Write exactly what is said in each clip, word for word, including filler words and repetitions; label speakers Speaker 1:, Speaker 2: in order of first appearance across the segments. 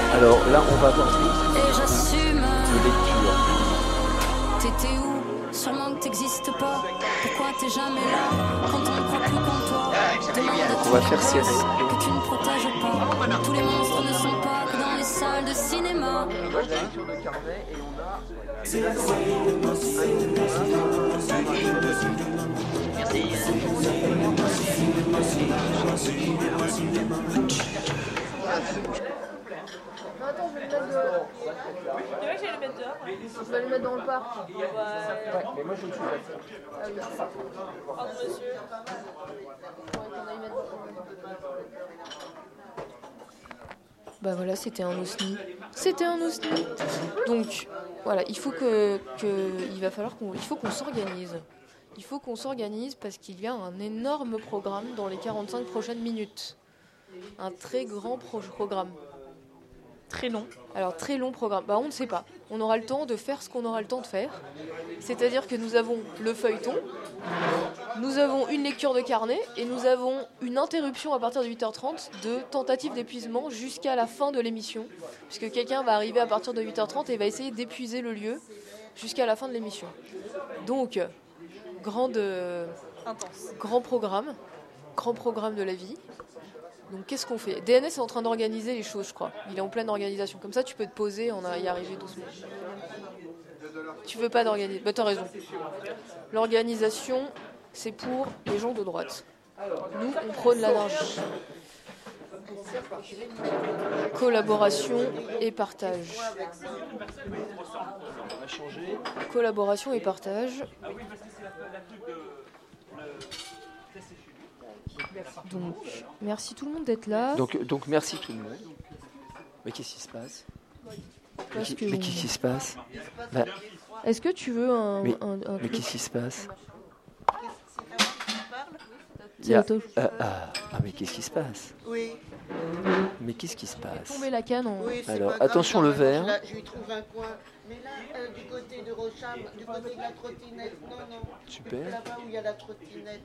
Speaker 1: Alors là, on va avoir un
Speaker 2: Et j'assume.
Speaker 1: de lecture.
Speaker 2: T'étais où? Sûrement que t'existes pas. Pourquoi t'es jamais là quand on ne croit plus qu'en toi? Demande à
Speaker 1: On
Speaker 2: tous
Speaker 1: va
Speaker 2: les
Speaker 1: faire
Speaker 2: boss
Speaker 1: serrer.
Speaker 2: que tu ne protèges pas. Tous les monstres ne sont pas que dans les salles de cinéma.
Speaker 3: Non, attends, je vais le mettre dehors.
Speaker 4: Tu veux que j'aille le mettre dehors?
Speaker 3: Je vais le mettre dans le parc.
Speaker 4: Ouais.
Speaker 1: Mais moi, je ne suis pas sûr.
Speaker 3: Ah oui.
Speaker 4: Pardon, monsieur.
Speaker 3: Bah voilà, c'était un osni. C'était un osni. Donc voilà, il faut que, que il va falloir qu'on, il faut qu'on s'organise. Il faut qu'on s'organise parce qu'il y a un énorme programme dans les quarante-cinq prochaines minutes. Un très grand pro- programme.
Speaker 4: Très long.
Speaker 3: Alors très long programme. Bah on ne sait pas. On aura le temps de faire ce qu'on aura le temps de faire. C'est-à-dire que nous avons le feuilleton, nous avons une lecture de carnet et nous avons une interruption à partir de huit heures trente de tentative d'épuisement jusqu'à la fin de l'émission. Puisque quelqu'un va arriver à partir de huit heures trente et va essayer d'épuiser le lieu jusqu'à la fin de l'émission. Donc, grande, euh,
Speaker 4: Intense.
Speaker 3: grand programme, grand programme de la vie. Donc qu'est-ce qu'on fait? D N S est en train d'organiser les choses, je crois. Il est en pleine organisation. Comme ça, tu peux te poser, on va y arriver doucement. Tu veux pas d'organiser? Bah t'as raison. L'organisation, c'est pour les gens de droite. Nous, on prône l'anarchie. Collaboration et partage. Collaboration et partage. Donc, merci tout le monde d'être là.
Speaker 1: Donc, donc merci tout le monde. Mais qu'est-ce qui se passe?
Speaker 3: Parce
Speaker 1: mais
Speaker 3: que-
Speaker 1: mais qu'est-ce qui se passe? Bah,
Speaker 3: Est-ce que tu veux un,
Speaker 1: mais
Speaker 3: un, un
Speaker 1: mais
Speaker 3: truc?
Speaker 1: qu'est-ce qui se passe?
Speaker 3: C'est
Speaker 1: Il y a-
Speaker 3: la touche.
Speaker 1: ah, ah, ah, mais qu'est-ce qui se passe?
Speaker 5: Oui,
Speaker 1: Mais qu'est-ce qui se passe?
Speaker 3: Tomber la canne en...
Speaker 5: oui, c'est
Speaker 1: Alors,
Speaker 5: pas grave,
Speaker 1: attention
Speaker 5: quand
Speaker 1: le
Speaker 5: même,
Speaker 1: verre.
Speaker 5: Je, la- je lui trouve un coin. Mais là, euh, du côté de Rocham, du côté de la trottinette, non, non.
Speaker 1: Super.
Speaker 5: Là-bas où il y a la trottinette.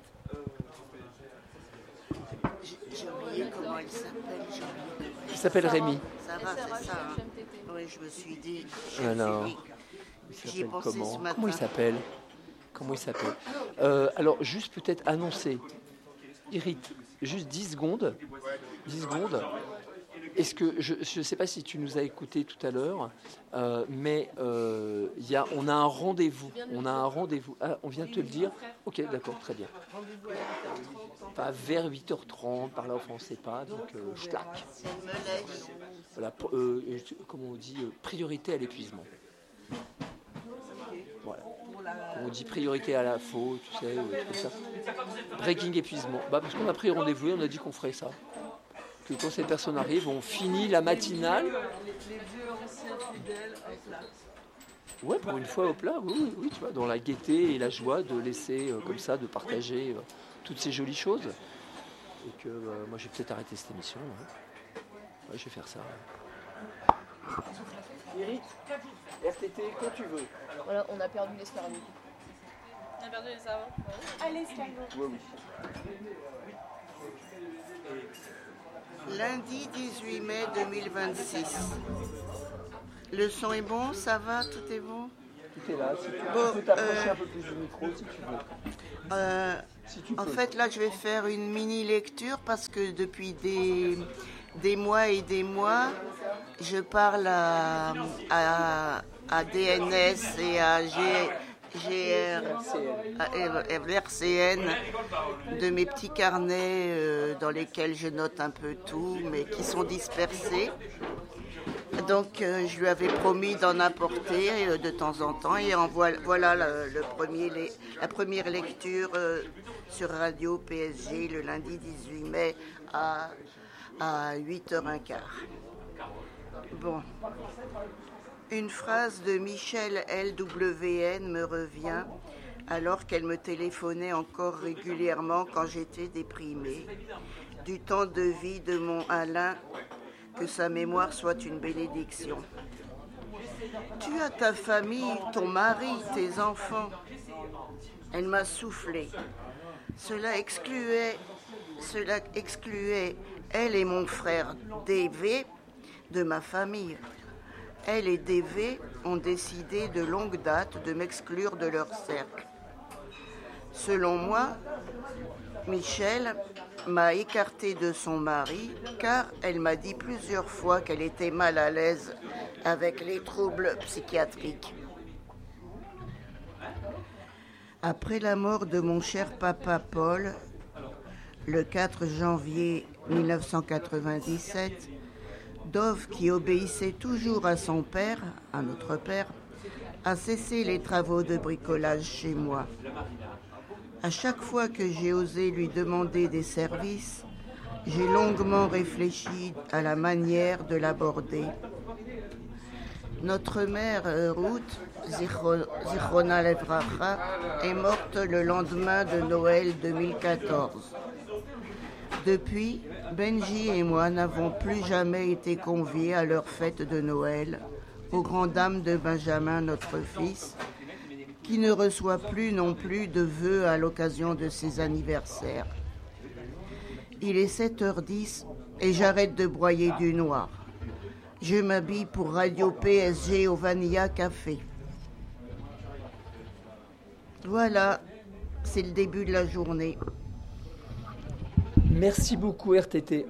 Speaker 5: J'ai j'ai oublié comment elle s'appelle. j'ai oublié.
Speaker 1: Il s'appelle Rémi.
Speaker 5: Ça va, c'est ça. Hein. Oui, je me suis dit. je
Speaker 1: Alors,
Speaker 5: me suis dit,
Speaker 1: il
Speaker 5: J'y ai
Speaker 1: s'appelle
Speaker 5: pensé
Speaker 1: comment?
Speaker 5: ce matin.
Speaker 1: Comment il s'appelle? Comment il s'appelle? Euh, alors, juste peut-être annoncer. Irrite, juste dix secondes. dix secondes. Est-ce que je ne sais pas si tu nous as écouté tout à l'heure, euh, mais euh, y a, on a un rendez-vous. On a un rendez-vous. Ah, on vient de te le dire. Ok, d'accord, très bien. Enfin, vers huit heures trente, par là, enfin, on ne sait pas. Donc, euh, schlack.
Speaker 5: C'est une melèche.
Speaker 1: Voilà, euh, comment on dit, euh, priorité à l'épuisement. Voilà. On dit priorité à la faute, tu sais, ou des trucs comme ça. Breaking épuisement. Bah, parce qu'on a pris rendez-vous et on a dit qu'on ferait ça. Que quand ces personnes arrivent, on finit la matinale. Ouais, pour une fois au plat, oui, oui, oui, tu vois, dans la gaieté et la joie de laisser euh, comme ça, de partager euh, toutes ces jolies choses. Et que euh, moi, je vais peut-être arrêter cette émission. Hein. Ouais, je vais faire ça. Iris, R T T, quand tu veux.
Speaker 3: Voilà, on a perdu l'escargot.
Speaker 4: On a perdu les savants. Allez, escargot.
Speaker 1: Ouais, oui.
Speaker 5: Lundi dix-huit mai deux mille vingt-six. Le son est bon, ça va, tout est bon?
Speaker 1: Tout est là. Si tu
Speaker 5: Bon,
Speaker 1: peux t'approcher
Speaker 5: euh,
Speaker 1: un peu plus du micro, si tu veux.
Speaker 5: Euh,
Speaker 1: Si tu
Speaker 5: En
Speaker 1: peux.
Speaker 5: fait, là, je vais faire une mini-lecture parce que depuis des, des mois et des mois, je parle à, à, à D N S et à G, GR, à R C N de mes petits carnets euh, dans lesquels je note un peu tout, mais qui sont dispersés. Donc, euh, je lui avais promis d'en apporter euh, de temps en temps. Et en voilà, voilà le, le premier, les- la première lecture euh, sur Radio P S G le lundi dix-huit mai à, à huit heures quinze. Bon. Une phrase de Michel L W N me revient alors qu'elle me téléphonait encore régulièrement quand j'étais déprimée. Du temps de vie de mon Alain, que sa mémoire soit une bénédiction. Tu as ta famille, ton mari, tes enfants. Elle m'a soufflé. Cela excluait, cela excluait elle et mon frère D V de ma famille. Elle et D V ont décidé de longue date de m'exclure de leur cercle. Selon moi, Michel m'a écartée de son mari car elle m'a dit plusieurs fois qu'elle était mal à l'aise avec les troubles psychiatriques. Après la mort de mon cher papa Paul, le quatre janvier mille neuf cent quatre-vingt-dix-sept, Dove, qui obéissait toujours à son père, à notre père, a cessé les travaux de bricolage chez moi. À chaque fois que j'ai osé lui demander des services, j'ai longuement réfléchi à la manière de l'aborder. Notre mère, Ruth, Zichrona Levracha, est morte le lendemain de Noël deux mille quatorze. Depuis, Benji et moi n'avons plus jamais été conviés à leur fête de Noël, aux grandes dames de Benjamin, notre fils, qui ne reçoit plus non plus de vœux à l'occasion de ses anniversaires. Il est sept heures dix et j'arrête de broyer du noir. Je m'habille pour Radio P S G au Vanilla Café. Voilà, c'est le début de la journée.
Speaker 1: Merci beaucoup R T T.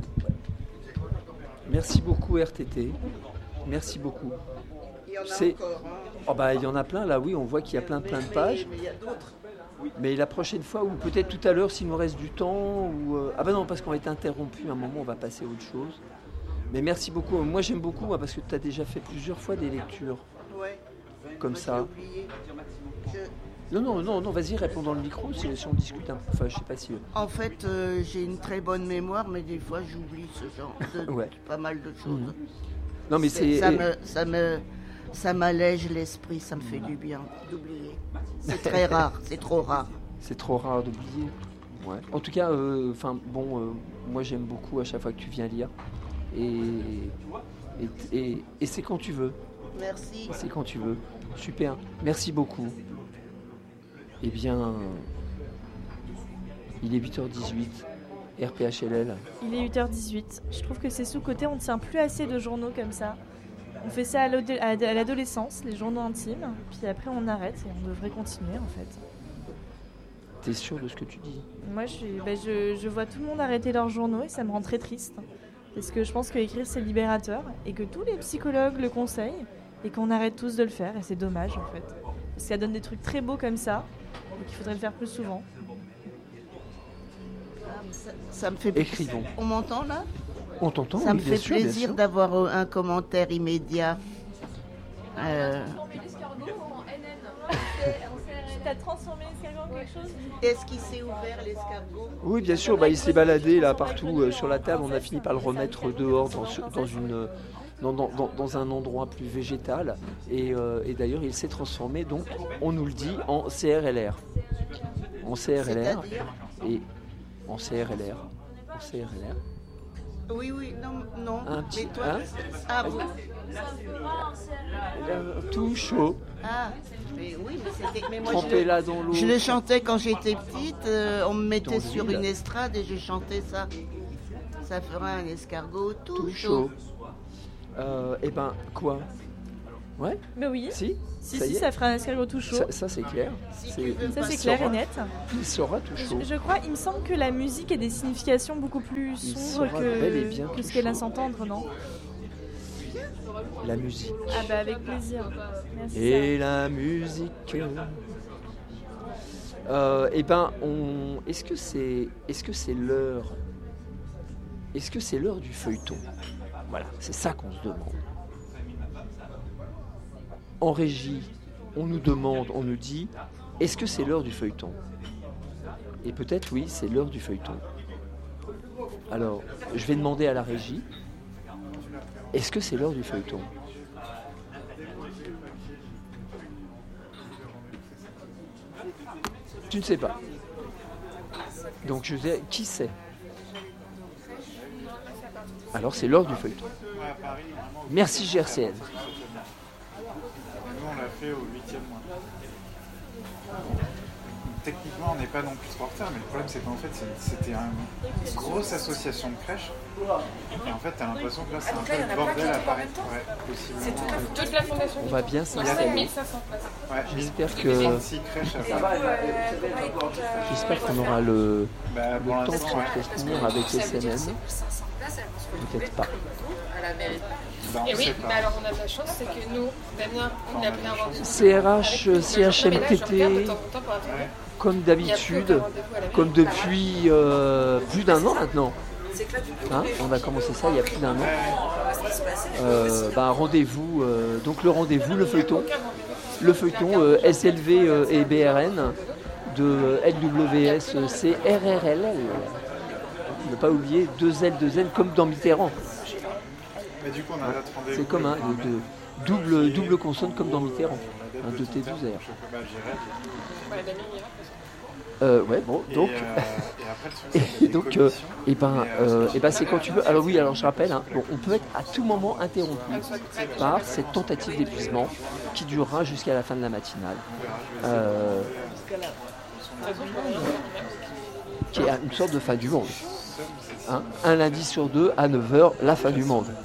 Speaker 1: Merci beaucoup R T T. Merci beaucoup.
Speaker 5: Il y en a
Speaker 1: C'est...
Speaker 5: encore, hein.
Speaker 1: Oh bah, il y en a plein là, oui, on voit qu'il y a plein plein de pages.
Speaker 5: Mais il y a d'autres.
Speaker 1: Mais la prochaine fois, ou peut-être tout à l'heure s'il nous reste du temps, ou... euh, Ah bah non, parce qu'on a été interrompu, à un moment on va passer à autre chose. Mais merci beaucoup, moi j'aime beaucoup, moi, parce que tu as déjà fait plusieurs fois des lectures.
Speaker 5: Ouais.
Speaker 1: Comme
Speaker 5: Moi,
Speaker 1: ça.
Speaker 5: j'ai oublié. Je...
Speaker 1: Non, non, non, non, vas-y, réponds dans le micro, si, si on discute un peu. Enfin, je sais pas si...
Speaker 5: En fait, euh, j'ai une très bonne mémoire, mais des fois j'oublie ce genre de
Speaker 1: Ouais.
Speaker 5: pas mal de choses.
Speaker 1: Mmh. Non, mais c'est...
Speaker 5: Ça me, ça me, ça m'allège l'esprit, ça me fait du bien d'oublier. C'est très rare, c'est trop rare.
Speaker 1: C'est trop rare d'oublier. Ouais. En tout cas, enfin euh, bon, euh, moi j'aime beaucoup à chaque fois que tu viens lire. Et, et, et, et c'est quand tu veux.
Speaker 5: Merci.
Speaker 1: C'est quand tu veux. Super. Merci beaucoup. Eh bien, il est huit heures dix-huit. R P H L L.
Speaker 4: Il est huit heures dix-huit. Je trouve que c'est sous-coté, on ne tient plus assez de journaux comme ça. On fait ça à, l'ado- à l'adolescence, les journaux intimes, puis après on arrête et on devrait continuer en fait.
Speaker 1: T'es sûr de ce que tu dis ?
Speaker 4: Moi je, suis, bah, je, je vois tout le monde arrêter leurs journaux et ça me rend très triste. Parce que je pense qu'écrire c'est libérateur et que tous les psychologues le conseillent et qu'on arrête tous de le faire et c'est dommage en fait. Parce que ça donne des trucs très beaux comme ça et qu'il faudrait le faire plus souvent.
Speaker 5: Ça, ça me fait
Speaker 1: Écrivons.
Speaker 5: On m'entend là ?
Speaker 1: On t'entend,
Speaker 5: Ça
Speaker 1: oui,
Speaker 5: me
Speaker 1: bien
Speaker 5: fait
Speaker 1: sûr, bien
Speaker 5: plaisir
Speaker 1: sûr.
Speaker 5: d'avoir euh, un commentaire immédiat. Euh,
Speaker 4: T'as transformé l'escargot en quelque chose ?
Speaker 5: Est-ce qu'il s'est ouvert l'escargot ?
Speaker 1: Oui, bien sûr, bah, il s'est baladé là partout euh, sur la table. On a fini par le remettre dehors dans, ce- dans, une, dans, dans, dans- dans un endroit plus végétal. Et, euh, et d'ailleurs, il s'est transformé, donc, on nous le dit, en C R L R. En C R L R.
Speaker 5: C'est-à-dire ?
Speaker 1: Et en C R L R. En C R L R.
Speaker 5: Oui, oui, non, non.
Speaker 1: Un petit-
Speaker 5: Mais toi,
Speaker 1: hein
Speaker 5: ah, vous-
Speaker 1: Euh, Tout chaud.
Speaker 5: ah, mais oui, mais c'était. Mais moi, je
Speaker 1: Trempé
Speaker 5: le,
Speaker 1: là dans l'eau.
Speaker 5: je le chantais quand j'étais petite. euh, on me mettait
Speaker 1: Dans
Speaker 5: sur
Speaker 1: l'huile.
Speaker 5: une estrade et je chantais ça. Ça fera un escargot tout,
Speaker 1: Tout
Speaker 5: chaud.
Speaker 1: chaud. Euh, eh ben, quoi ? Ouais ?
Speaker 4: Mais oui,
Speaker 1: Si
Speaker 4: si,
Speaker 1: ça
Speaker 4: si,
Speaker 1: y est
Speaker 4: ça fera un escargot tout chaud.
Speaker 1: Ça, ça, c'est clair.
Speaker 5: Si
Speaker 1: C'est-
Speaker 5: tu veux
Speaker 1: il
Speaker 4: Ça c'est
Speaker 1: sera-
Speaker 4: clair et net.
Speaker 1: Il sera tout chaud.
Speaker 4: Je, je crois, il me semble que la musique a des significations beaucoup plus
Speaker 1: Il
Speaker 4: sombres
Speaker 1: sera bel et
Speaker 4: que,
Speaker 1: bien
Speaker 4: que
Speaker 1: tout
Speaker 4: ce qu'elle
Speaker 1: chaud.
Speaker 4: laisse entendre, non ?
Speaker 1: La musique.
Speaker 4: Ah bah avec plaisir. Merci.
Speaker 1: Et la musique. Euh, eh ben, on. Est-ce que c'est, est-ce que c'est l'heure Est-ce que c'est l'heure du feuilleton ? Voilà, c'est ça qu'on se demande. En régie, on nous demande, on nous dit, est-ce que c'est l'heure du feuilleton ? Et peut-être oui, c'est l'heure du feuilleton. Alors, je vais demander à la régie, est-ce que c'est l'heure du feuilleton ? Tu ne sais pas. Donc je sais, qui sait ? Alors c'est l'heure du feuilleton. Merci G R C N.
Speaker 6: Nous, on l'a fait au huitième mois. techniquement, on n'est pas non plus trop en retard, mais le problème, c'est qu'en fait, c'est- c'était une grosse association de crèches. Et en fait, t'as l'impression que là, c'est un peu le bordel à Paris. Ouais, possiblement.
Speaker 7: Toute la fondation.
Speaker 1: On va bien s'installer.
Speaker 7: mille cinq cents places.
Speaker 6: Ouais,
Speaker 1: J'espère que
Speaker 6: trente-six crèches à Paris.
Speaker 1: j'espère qu'on aura le,
Speaker 6: Bah,
Speaker 1: le
Speaker 6: pour
Speaker 1: temps de
Speaker 6: l'instant, ouais.
Speaker 1: s'entretenir avec S N M. Peut-être pas.
Speaker 6: Bah, on
Speaker 7: Et oui,
Speaker 6: sait pas.
Speaker 7: mais alors on a de la chance, c'est que nous, Damien, on a pris un rendez-vous.
Speaker 1: C R H, C H M T T, comme d'habitude, comme depuis euh, plus d'un an maintenant. Hein, on a commencé ça il y a plus d'un an. Euh, bah, un rendez-vous, euh, donc le rendez-vous, le feuilleton, le feuilleton euh, S L V euh, et B R N de L W S C R R L L. Ne pas oublier deux L, deux N comme dans Mitterrand.
Speaker 6: Mais du coup, on a notre rendez-vous.
Speaker 1: C'est comme un
Speaker 6: le
Speaker 1: de, de- double, double consonne comme dans Mitterrand. Un deux T, douze R.
Speaker 6: Je sais pas, j'irai.
Speaker 7: Ouais, Damien ira.
Speaker 1: Euh, ouais, bon, donc.
Speaker 6: Et, euh, et après, le truc, c'est qu'il y a
Speaker 1: Et
Speaker 6: des
Speaker 1: donc, euh,
Speaker 6: commissions.
Speaker 1: et ben,
Speaker 6: Mais, euh,
Speaker 1: euh, et ben c'est quand tu veux. Alors oui, alors je rappelle, hein, bon, on peut être à tout moment interrompu par cette tentative d'épuisement qui durera jusqu'à la fin de la matinale, euh, qui est une sorte de fin du monde. Hein, un lundi sur deux à neuf heures, la fin du monde.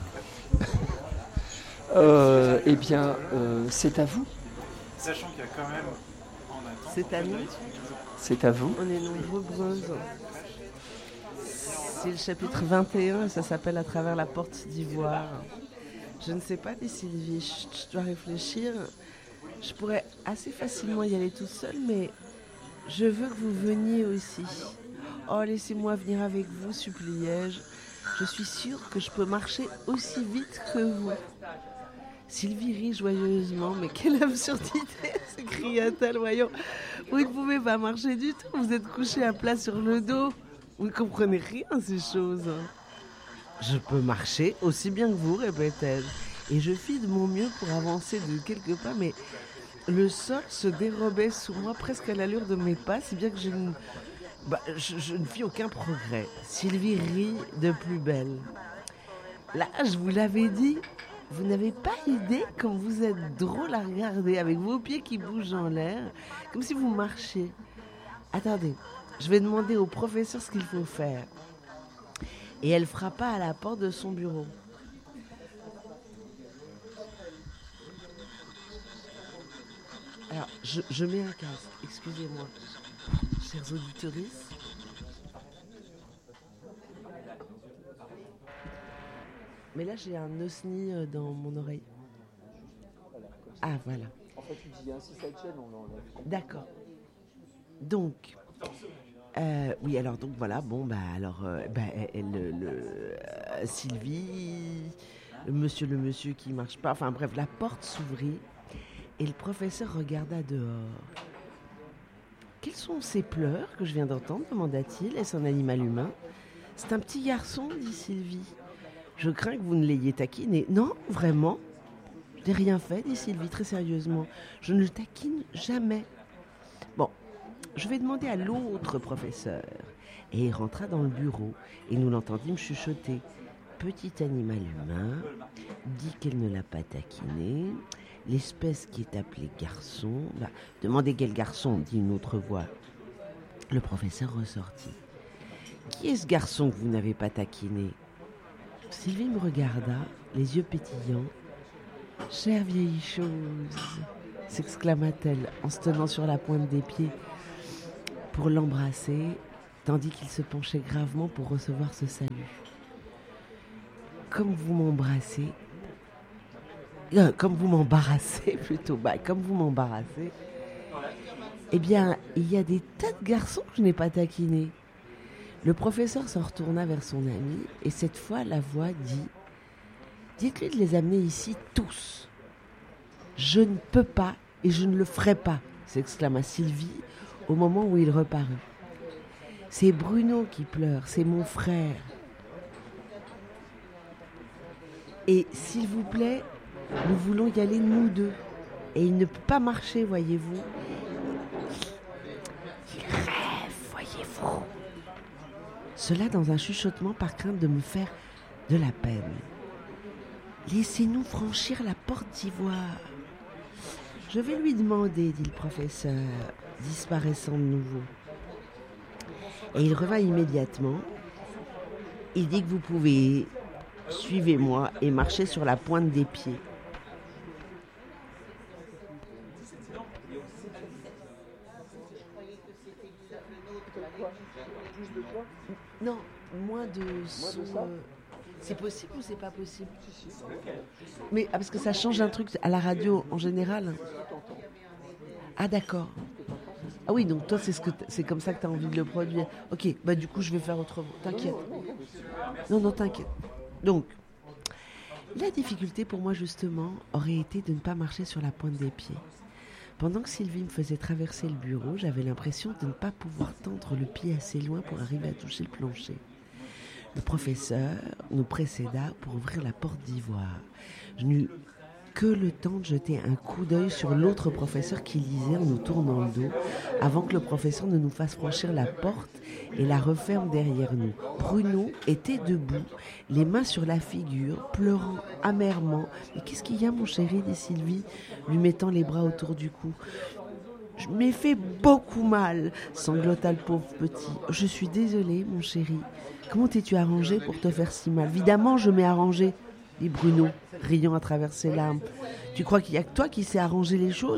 Speaker 1: euh, eh bien, euh, c'est à vous.
Speaker 6: Sachant qu'il y a quand même en attente.
Speaker 8: C'est à nous.
Speaker 1: C'est à vous.
Speaker 8: On est nombreuses. C'est le chapitre vingt et un et ça s'appelle À travers la porte d'ivoire. Je ne sais pas, dit Sylvie, je, je dois réfléchir. Je pourrais assez facilement y aller toute seule, mais je veux que vous veniez aussi. Oh, laissez-moi venir avec vous, suppliai-je. Je suis sûre que je peux marcher aussi vite que vous. Sylvie rit joyeusement. Mais quelle absurdité, s'écria-t-elle, voyons. Vous ne pouvez pas marcher du tout, vous êtes couché à plat sur le dos. Vous ne comprenez rien à ces choses. Je peux marcher aussi bien que vous, répétai-je. Et je fis de mon mieux pour avancer de quelques pas, mais le sol se dérobait sous moi presque à l'allure de mes pas, si bien que je ne, bah, je, je ne fis aucun progrès. Sylvie rit de plus belle. Là, je vous l'avais dit, vous n'avez pas idée comme vous êtes drôle à regarder, avec vos pieds qui bougent en l'air, comme si vous marchiez. Attendez, je vais demander au professeur ce qu'il faut faire. Et elle frappa à la porte de son bureau. Alors, je, je mets un casque, excusez-moi. Chers auditeurs. Mais là, j'ai un osni euh, dans mon oreille. Ah, voilà.
Speaker 1: En fait, tu dis ainsi cette chaîne, on l'enlève.
Speaker 8: D'accord. Donc, euh, oui, alors, donc voilà, bon, bah, alors, euh, bah, elle, le, le, euh, Sylvie, le monsieur, le monsieur qui marche pas, enfin, bref, la porte s'ouvrit et le professeur regarda dehors. Quels sont ces pleurs que je viens d'entendre, demanda-t-il. Est-ce un animal humain? C'est un petit garçon, dit Sylvie. Je crains que vous ne l'ayez taquiné. Non, vraiment? Je n'ai rien fait, dit Sylvie très sérieusement. Je ne le taquine jamais. Bon, je vais demander à l'autre professeur. Et il rentra dans le bureau et nous l'entendîmes chuchoter. Petit animal humain, dit qu'elle ne l'a pas taquiné. L'espèce qui est appelée garçon. Bah, demandez quel garçon, dit une autre voix. Le professeur ressortit. Qui est ce garçon que vous n'avez pas taquiné? Sylvie me regarda, les yeux pétillants. « Chère vieille chose !» s'exclama-t-elle en se tenant sur la pointe des pieds pour l'embrasser, tandis qu'il se penchait gravement pour recevoir ce salut. « Comme vous m'embrassez, euh, comme vous m'embarrassez plutôt, bah, comme vous m'embarrassez, eh bien, il y a des tas de garçons que je n'ai pas taquinés. » Le professeur s'en retourna vers son ami et cette fois la voix dit « Dites-lui de les amener ici tous. »« Je ne peux pas et je ne le ferai pas » s'exclama Sylvie au moment où il reparut. « C'est Bruno qui pleure, c'est mon frère. Et s'il vous plaît, nous voulons y aller nous deux. Et il ne peut pas marcher, voyez-vous. Il rêve, voyez-vous. » Cela dans un chuchotement par crainte de me faire de la peine. « Laissez-nous franchir la porte d'ivoire. » Je vais lui demander, dit le professeur, disparaissant de nouveau. Et il revint immédiatement. Il dit que vous pouvez, suivez-moi et marcher sur la pointe des pieds. Non, moins de son. C'est possible ou c'est pas possible? Mais ah, parce que ça change un truc à la radio en général. Ah d'accord. Ah oui, donc toi c'est ce que t- c'est comme ça que tu as envie de le produire. Ok, bah du coup je vais faire autrement. T'inquiète. Non, non, t'inquiète. Donc, la difficulté pour moi justement aurait été de ne pas marcher sur la pointe des pieds. Pendant que Sylvie me faisait traverser le bureau, j'avais l'impression de ne pas pouvoir tendre le pied assez loin pour arriver à toucher le plancher. Le professeur nous précéda pour ouvrir la porte d'ivoire. Je n'eus que le temps de jeter un coup d'œil sur l'autre professeur qui lisait en nous tournant le dos avant que le professeur ne nous fasse franchir la porte et la referme derrière nous. Bruno était debout, les mains sur la figure, pleurant amèrement. « Mais qu'est-ce qu'il y a, mon chéri ?» dit Sylvie, lui mettant les bras autour du cou. « Je m'ai fait beaucoup mal !» sanglota le pauvre petit. « Je suis désolée, mon chéri. Comment t'es-tu arrangé pour te faire si mal ? » « Évidemment, je m'ai arrangé !» dit Bruno, riant à travers ses larmes. « Tu crois qu'il n'y a que toi qui sais arranger les choses ?»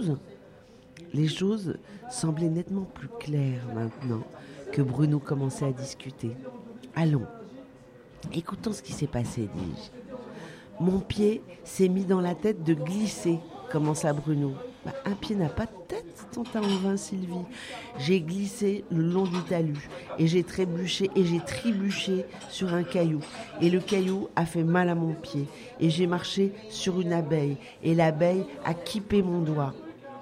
Speaker 8: Les choses semblaient nettement plus claires maintenant que Bruno commençait à discuter. « Allons, écoutons ce qui s'est passé, dis-je. »« Mon pied s'est mis dans la tête de glisser, » commença Bruno. Bah, « Un pied n'a pas de tête, tenta en vain Sylvie. J'ai glissé le long du talus et j'ai trébuché et j'ai trébuché sur un caillou. Et le caillou a fait mal à mon pied. Et j'ai marché sur une abeille et l'abeille a kippé mon doigt. »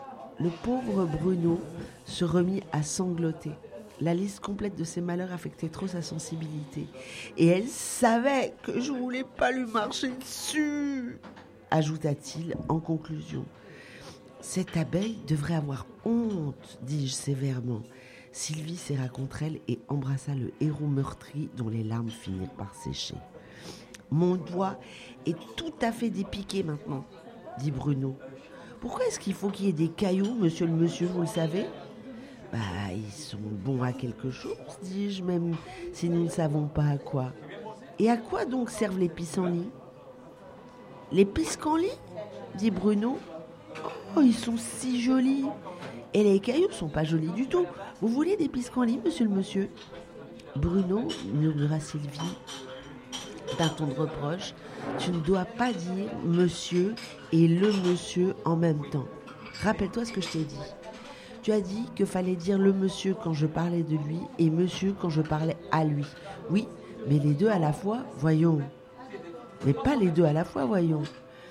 Speaker 8: Le pauvre Bruno se remit à sangloter. La liste complète de ses malheurs affectait trop sa sensibilité. Et elle savait que je voulais pas lui marcher dessus, ajouta-t-il en conclusion. Cette abeille devrait avoir honte, dis-je sévèrement. Sylvie serra contre elle et embrassa le héros meurtri dont les larmes finirent par sécher. Mon doigt est tout à fait dépiqué maintenant, dit Bruno. Pourquoi est-ce qu'il faut qu'il y ait des cailloux, monsieur le monsieur, vous le savez ? Bah, ils sont bons à quelque chose, dis-je, même si nous ne savons pas à quoi. Et à quoi donc servent les pissenlits ? Les pissenlits ? Dit Bruno. Oh, ils sont si jolis. Et les cailloux sont pas jolis du tout. Vous voulez des pissenlits, monsieur le monsieur ? Bruno murmura Sylvie d'un ton de reproche. Tu ne dois pas dire monsieur et le monsieur en même temps. Rappelle-toi ce que je t'ai dit. Tu as dit qu'il fallait dire le monsieur quand je parlais de lui et monsieur quand je parlais à lui. Oui, mais les deux à la fois, voyons. Mais pas les deux à la fois, voyons.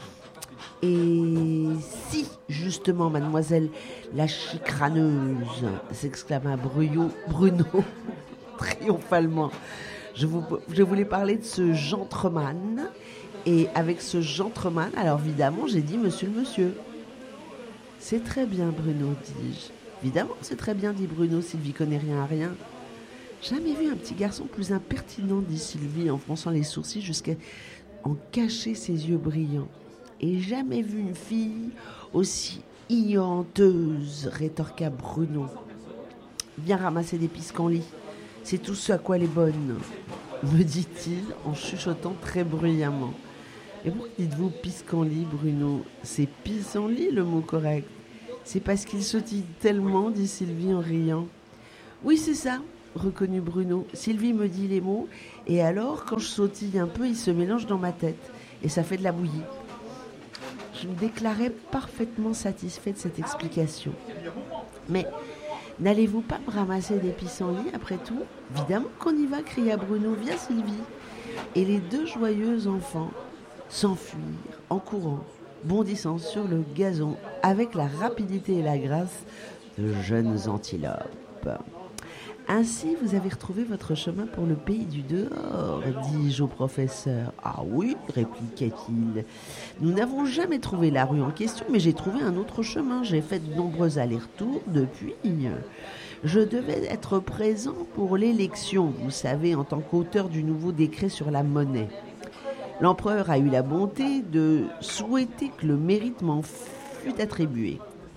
Speaker 8: Et si, justement, mademoiselle la chicraneuse, s'exclama Bruno, Bruno triomphalement. Je, vous, je voulais parler de ce gentleman. Et avec ce gentleman, alors évidemment, j'ai dit monsieur le monsieur. C'est très bien, Bruno, dis-je. Évidemment, c'est très bien, dit Bruno, Sylvie connaît rien à rien. Jamais vu un petit garçon plus impertinent, dit Sylvie, en fronçant les sourcils jusqu'à en cacher ses yeux brillants. Et jamais vu une fille aussi ignoranteuse, rétorqua Bruno. Viens ramasser des pissenlits, c'est tout ce à quoi elle est bonne, me dit-il en chuchotant très bruyamment. Et pourquoi dites-vous pissenlit, Bruno ? C'est pissenlit le mot correct. C'est parce qu'il sautille tellement, dit Sylvie en riant. Oui, c'est ça, reconnut Bruno. Sylvie me dit les mots, et alors, quand je sautille un peu, il se mélange dans ma tête, et ça fait de la bouillie. Je me déclarais parfaitement satisfait de cette explication. Mais n'allez-vous pas me ramasser des pissenlits après tout ? Évidemment qu'on y va, cria Bruno. Viens, Sylvie. Et les deux joyeux enfants s'enfuirent en courant, bondissant sur le gazon avec la rapidité et la grâce de jeunes antilopes. Ainsi, vous avez retrouvé votre chemin pour le pays du dehors, dis-je au professeur. Ah oui, répliqua-t-il. Nous n'avons jamais trouvé la rue en question, mais j'ai trouvé un autre chemin. J'ai fait de nombreux allers-retours depuis. Je devais être présent pour l'élection, vous savez, en tant qu'auteur du nouveau décret sur la monnaie. L'empereur a eu la bonté de souhaiter que le mérite m'en fût attribué.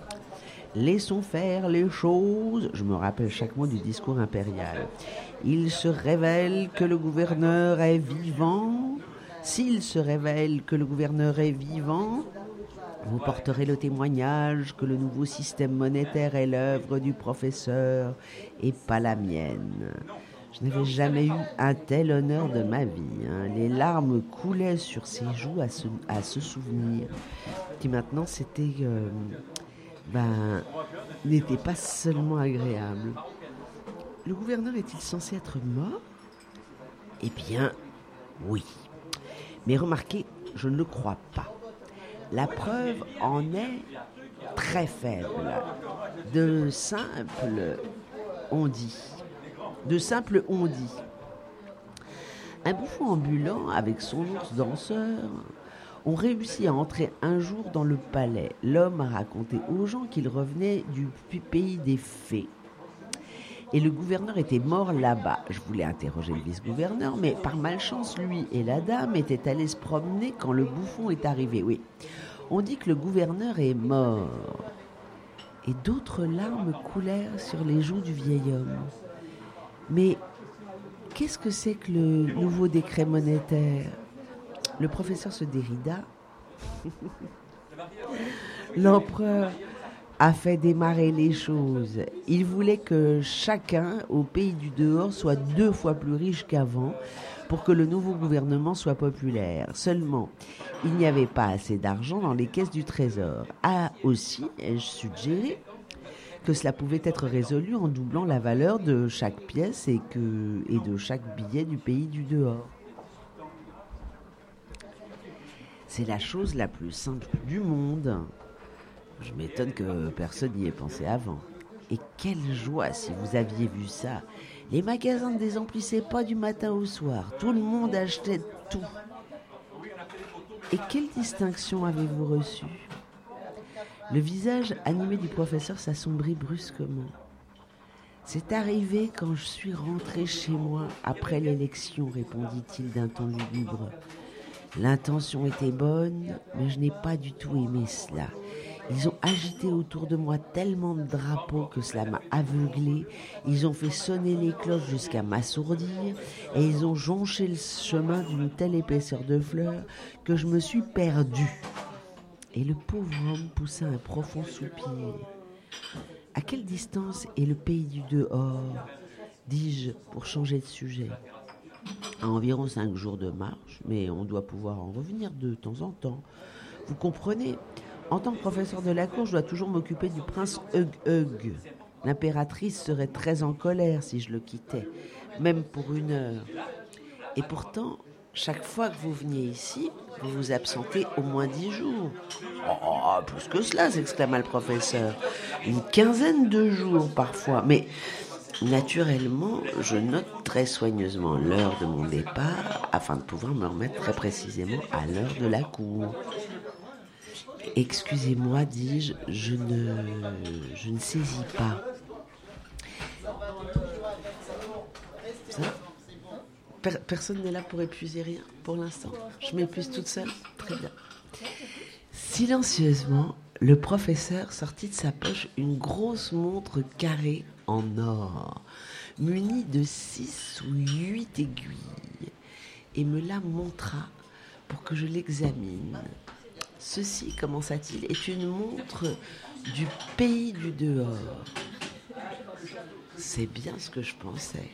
Speaker 8: Laissons faire les choses. Je me rappelle chaque mot du discours impérial. Il se révèle que le gouverneur est vivant. S'il se révèle que le gouverneur est vivant, vous porterez le témoignage que le nouveau système monétaire est l'œuvre du professeur et pas la mienne. Je n'avais jamais eu un tel honneur de ma vie. Hein. Les larmes coulaient sur ses joues à se, à se souvenir. Qui maintenant, c'était, euh, ben, n'était pas seulement agréable. Le gouverneur est-il censé être mort ? Eh bien, oui. Mais remarquez, je ne le crois pas. La preuve en est très faible. De simples on-dit. De simples on-dit. Un bouffon ambulant avec son ours danseur ont réussi à entrer un jour dans le palais. L'homme a raconté aux gens qu'il revenait du pays des fées. Et le gouverneur était mort là-bas. Je voulais interroger le vice-gouverneur, mais par malchance, lui et la dame étaient allés se promener quand le bouffon est arrivé. Oui, on dit que le gouverneur est mort. Et d'autres larmes coulèrent sur les joues du vieil homme. Mais qu'est-ce que c'est que le nouveau décret monétaire ? Le professeur se dérida. L'empereur a fait démarrer les choses. Il voulait que chacun au pays du dehors soit deux fois plus riche qu'avant pour que le nouveau gouvernement soit populaire. Seulement, il n'y avait pas assez d'argent dans les caisses du trésor. A aussi, ai-je suggéré, que cela pouvait être résolu en doublant la valeur de chaque pièce et, que, et de chaque billet du pays du dehors. C'est la chose la plus simple du monde. Je m'étonne que personne n'y ait pensé avant. Et quelle joie si vous aviez vu ça. Les magasins ne désemplissaient pas du matin au soir. Tout le monde achetait tout. Et quelle distinction avez-vous reçue ? Le visage animé du professeur s'assombrit brusquement. C'est arrivé quand je suis rentré chez moi après l'élection, répondit-il d'un ton lugubre. L'intention était bonne, mais je n'ai pas du tout aimé cela. Ils ont agité autour de moi tellement de drapeaux que cela m'a aveuglé. Ils ont fait sonner les cloches jusqu'à m'assourdir et ils ont jonché le chemin d'une telle épaisseur de fleurs que je me suis perdu. Et le pauvre homme poussa un profond soupir. À quelle distance est le pays du dehors ? Dis-je pour changer de sujet. À environ cinq jours de marche, mais on doit pouvoir en revenir de temps en temps. Vous comprenez ? En tant que professeur de la cour, je dois toujours m'occuper du prince Hug-Hug. L'impératrice serait très en colère si je le quittais, même pour une heure. Et pourtant, chaque fois que vous veniez ici, vous vous absentez au moins dix jours. Oh, plus que cela, s'exclama le professeur. Une quinzaine de jours parfois. Mais naturellement, je note très soigneusement l'heure de mon départ afin de pouvoir me remettre très précisément à l'heure de la cour. Excusez-moi, dis-je, je ne, je ne saisis pas. Ça ? Per- personne n'est là pour épuiser rien, pour l'instant. Je m'épuise toute seule. Très bien. Silencieusement, le professeur sortit de sa poche une grosse montre carrée en or, munie de six ou huit aiguilles, et me la montra pour que je l'examine. Ceci, commença-t-il, est une montre du pays du dehors. C'est bien ce que je pensais.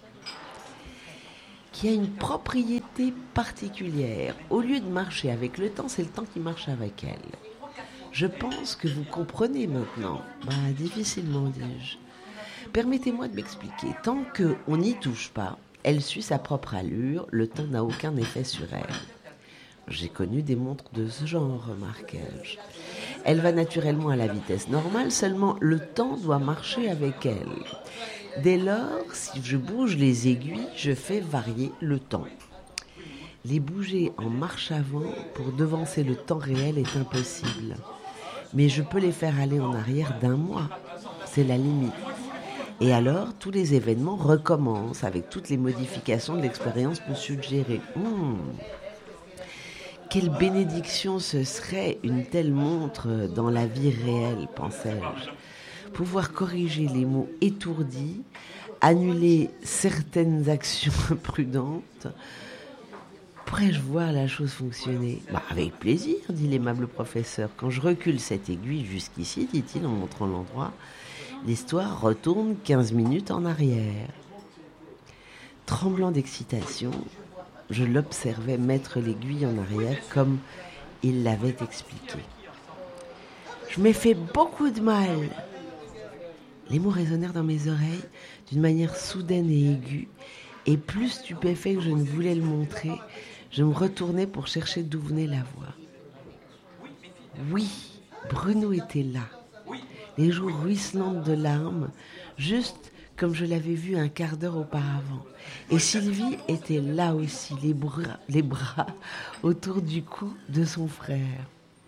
Speaker 8: Qui a une propriété particulière. Au lieu de marcher avec le temps, c'est le temps qui marche avec elle. Je pense que vous comprenez maintenant. Bah, difficilement, dis-je. Permettez-moi de m'expliquer. Tant qu'on n'y touche pas, elle suit sa propre allure, le temps n'a aucun effet sur elle. J'ai connu des montres de ce genre, remarquai-je. Elle va naturellement à la vitesse normale, seulement le temps doit marcher avec elle. Dès lors, si je bouge les aiguilles, je fais varier le temps. Les bouger en marche avant pour devancer le temps réel est impossible. Mais je peux les faire aller en arrière d'un mois. C'est la limite. Et alors, tous les événements recommencent avec toutes les modifications que l'expérience peut suggérer. Mmh. Quelle bénédiction ce serait une telle montre dans la vie réelle, pensais-je. pouvoir corriger les mots étourdis, annuler certaines actions imprudentes. Pourrais-je voir la chose fonctionner ? Bah, avec plaisir, dit l'aimable professeur. Quand je recule cette aiguille jusqu'ici, dit-il en montrant l'endroit, l'histoire retourne quinze minutes en arrière. Tremblant d'excitation, je l'observais mettre l'aiguille en arrière comme il l'avait expliqué. Je m'ai fait beaucoup de mal. Les mots résonnèrent dans mes oreilles d'une manière soudaine et aiguë, et plus stupéfait que je ne voulais le montrer, je me retournais pour chercher d'où venait la voix. Oui, Bruno était là, les joues ruisselantes de larmes, juste comme je l'avais vu un quart d'heure auparavant. Et Sylvie était là aussi, les bras, les bras autour du cou de son frère.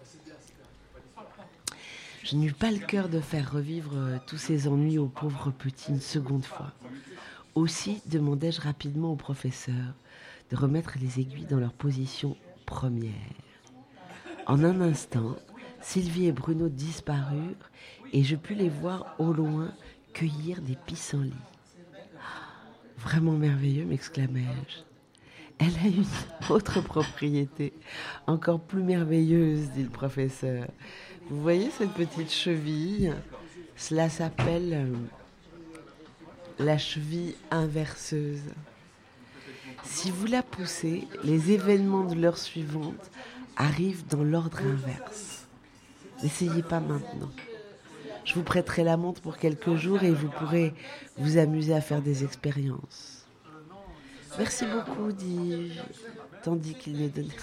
Speaker 8: Je n'eus pas le cœur de faire revivre tous ces ennuis au pauvre petit une seconde fois. Aussi demandai-je rapidement au professeur de remettre les aiguilles dans leur position première. En un instant, Sylvie et Bruno disparurent et je pus les voir au loin cueillir des pissenlits. « Vraiment merveilleux !» m'exclamai-je. « Elle a une autre propriété, encore plus merveilleuse, dit le professeur. Vous voyez cette petite cheville ? Cela s'appelle euh, la cheville inverseuse. Si vous la poussez, les événements de l'heure suivante arrivent dans l'ordre inverse. N'essayez pas maintenant. Je vous prêterai la montre pour quelques jours et vous pourrez vous amuser à faire des expériences. Merci beaucoup, dis-je, tandis qu'il me donnait...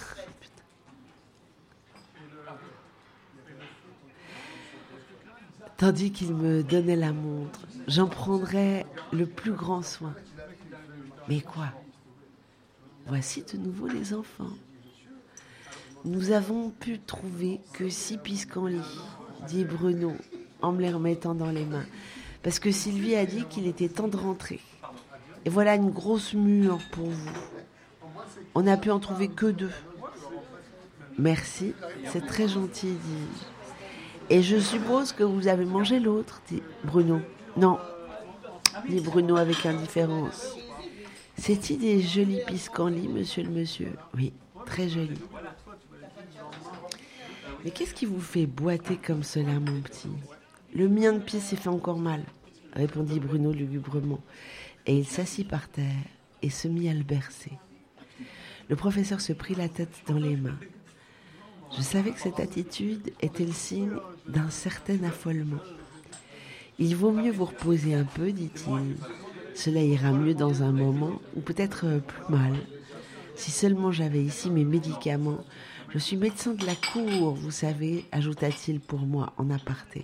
Speaker 8: Tandis qu'il me donnait la montre, j'en prendrais le plus grand soin. Mais quoi ? Voici de nouveau les enfants. Nous avons pu trouver que six pissenlits, dit Bruno, en me les remettant dans les mains, parce que Sylvie a dit qu'il était temps de rentrer. Et voilà une grosse mûre pour vous. On n'a pu en trouver que deux. Merci, c'est très gentil, dis-je. Et je suppose que vous avez mangé l'autre, dit Bruno. Non, dit Bruno avec indifférence. C'est-il des jolis pissenlits, monsieur le monsieur ? Oui, très jolis. Mais qu'est-ce qui vous fait boiter comme cela, mon petit ? Le mien de pied s'est fait encore mal, répondit Bruno lugubrement. Et il s'assit par terre et se mit à le bercer. Le professeur se prit la tête dans les mains. Je savais que cette attitude était le signe d'un certain affolement. Il vaut mieux vous reposer un peu, dit-il. Cela ira mieux dans un moment, ou peut-être plus mal. Si seulement j'avais ici mes médicaments. Je suis médecin de la cour, vous savez, ajouta-t-il pour moi en aparté.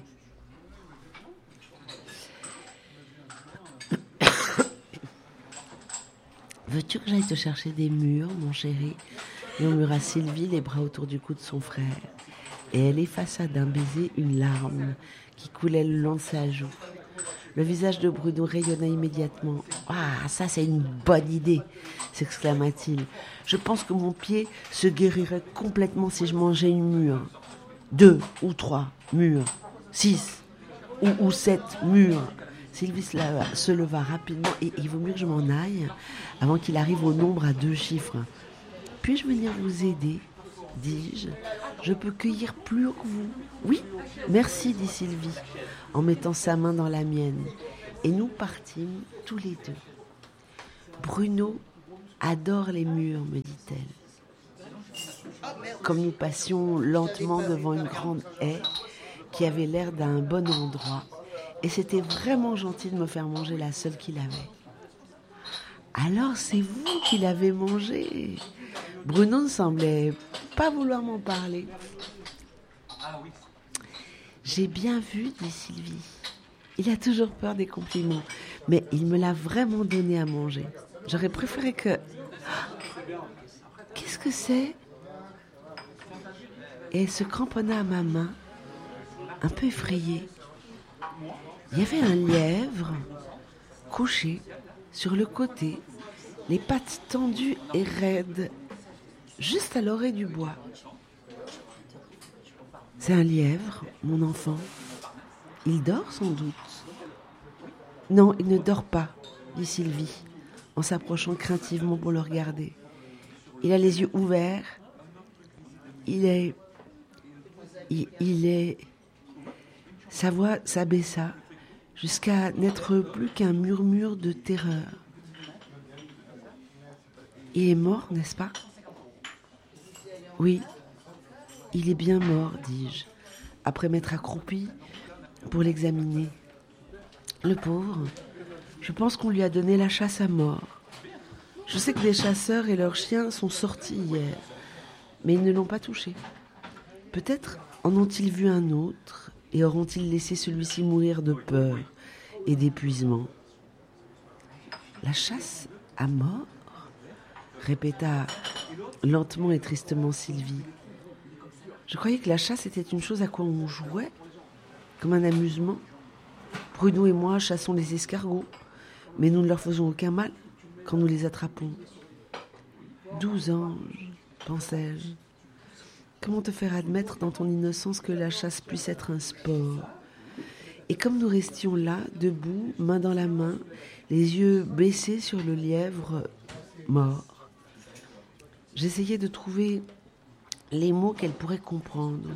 Speaker 8: Veux-tu que j'aille te chercher des mûres, mon chéri ? Murmura Sylvie, les bras autour du cou de son frère. Et elle effaça d'un baiser une larme qui coulait le long de sa joue. Le visage de Bruno rayonna immédiatement. « Ah, ça c'est une bonne idée !» s'exclama-t-il. « Je pense que mon pied se guérirait complètement si je mangeais une mûre. Deux ou trois mûres. Six ou, ou sept mûres. » Sylvie se leva, se leva rapidement et il vaut mieux que je m'en aille avant qu'il arrive au nombre à deux chiffres. « Puis-je venir vous aider ?» dis-je. « Je peux cueillir plus haut que vous. »« Oui, merci, dit Sylvie, en mettant sa main dans la mienne. Et nous partîmes tous les deux. Bruno adore les mûres, me dit-elle. Comme nous passions lentement devant une grande haie qui avait l'air d'un bon endroit, et c'était vraiment gentil de me faire manger la seule qu'il avait. Alors c'est vous qui l'avez mangé. Bruno ne semblait pas vouloir m'en parler. J'ai bien vu, dit Sylvie. Il a toujours peur des compliments, mais il me l'a vraiment donné à manger. J'aurais préféré que... Qu'est-ce que c'est ? Et elle se cramponna à ma main, un peu effrayée. Il y avait un lièvre couché sur le côté, les pattes tendues et raides, juste à l'orée du bois. C'est un lièvre, mon enfant. Il dort sans doute. Non, il ne dort pas, dit Sylvie, en s'approchant craintivement pour le regarder. Il a les yeux ouverts. Il est... Il, il est... Sa voix s'abaissa jusqu'à n'être plus qu'un murmure de terreur. Il est mort, n'est-ce pas ? Oui, il est bien mort, dis-je, après m'être accroupie pour l'examiner. Le pauvre, je pense qu'on lui a donné la chasse à mort. Je sais que des chasseurs et leurs chiens sont sortis hier, mais ils ne l'ont pas touché. Peut-être en ont-ils vu un autre et auront-ils laissé celui-ci mourir de peur et d'épuisement. La chasse à mort ? Répéta lentement et tristement Sylvie. Je croyais que la chasse était une chose à quoi on jouait, comme un amusement. Bruno et moi chassons les escargots, mais nous ne leur faisons aucun mal quand nous les attrapons. Douze anges, pensais-je. Comment te faire admettre dans ton innocence que la chasse puisse être un sport ? Et comme nous restions là, debout, main dans la main, les yeux baissés sur le lièvre mort, j'essayais de trouver les mots qu'elle pourrait comprendre.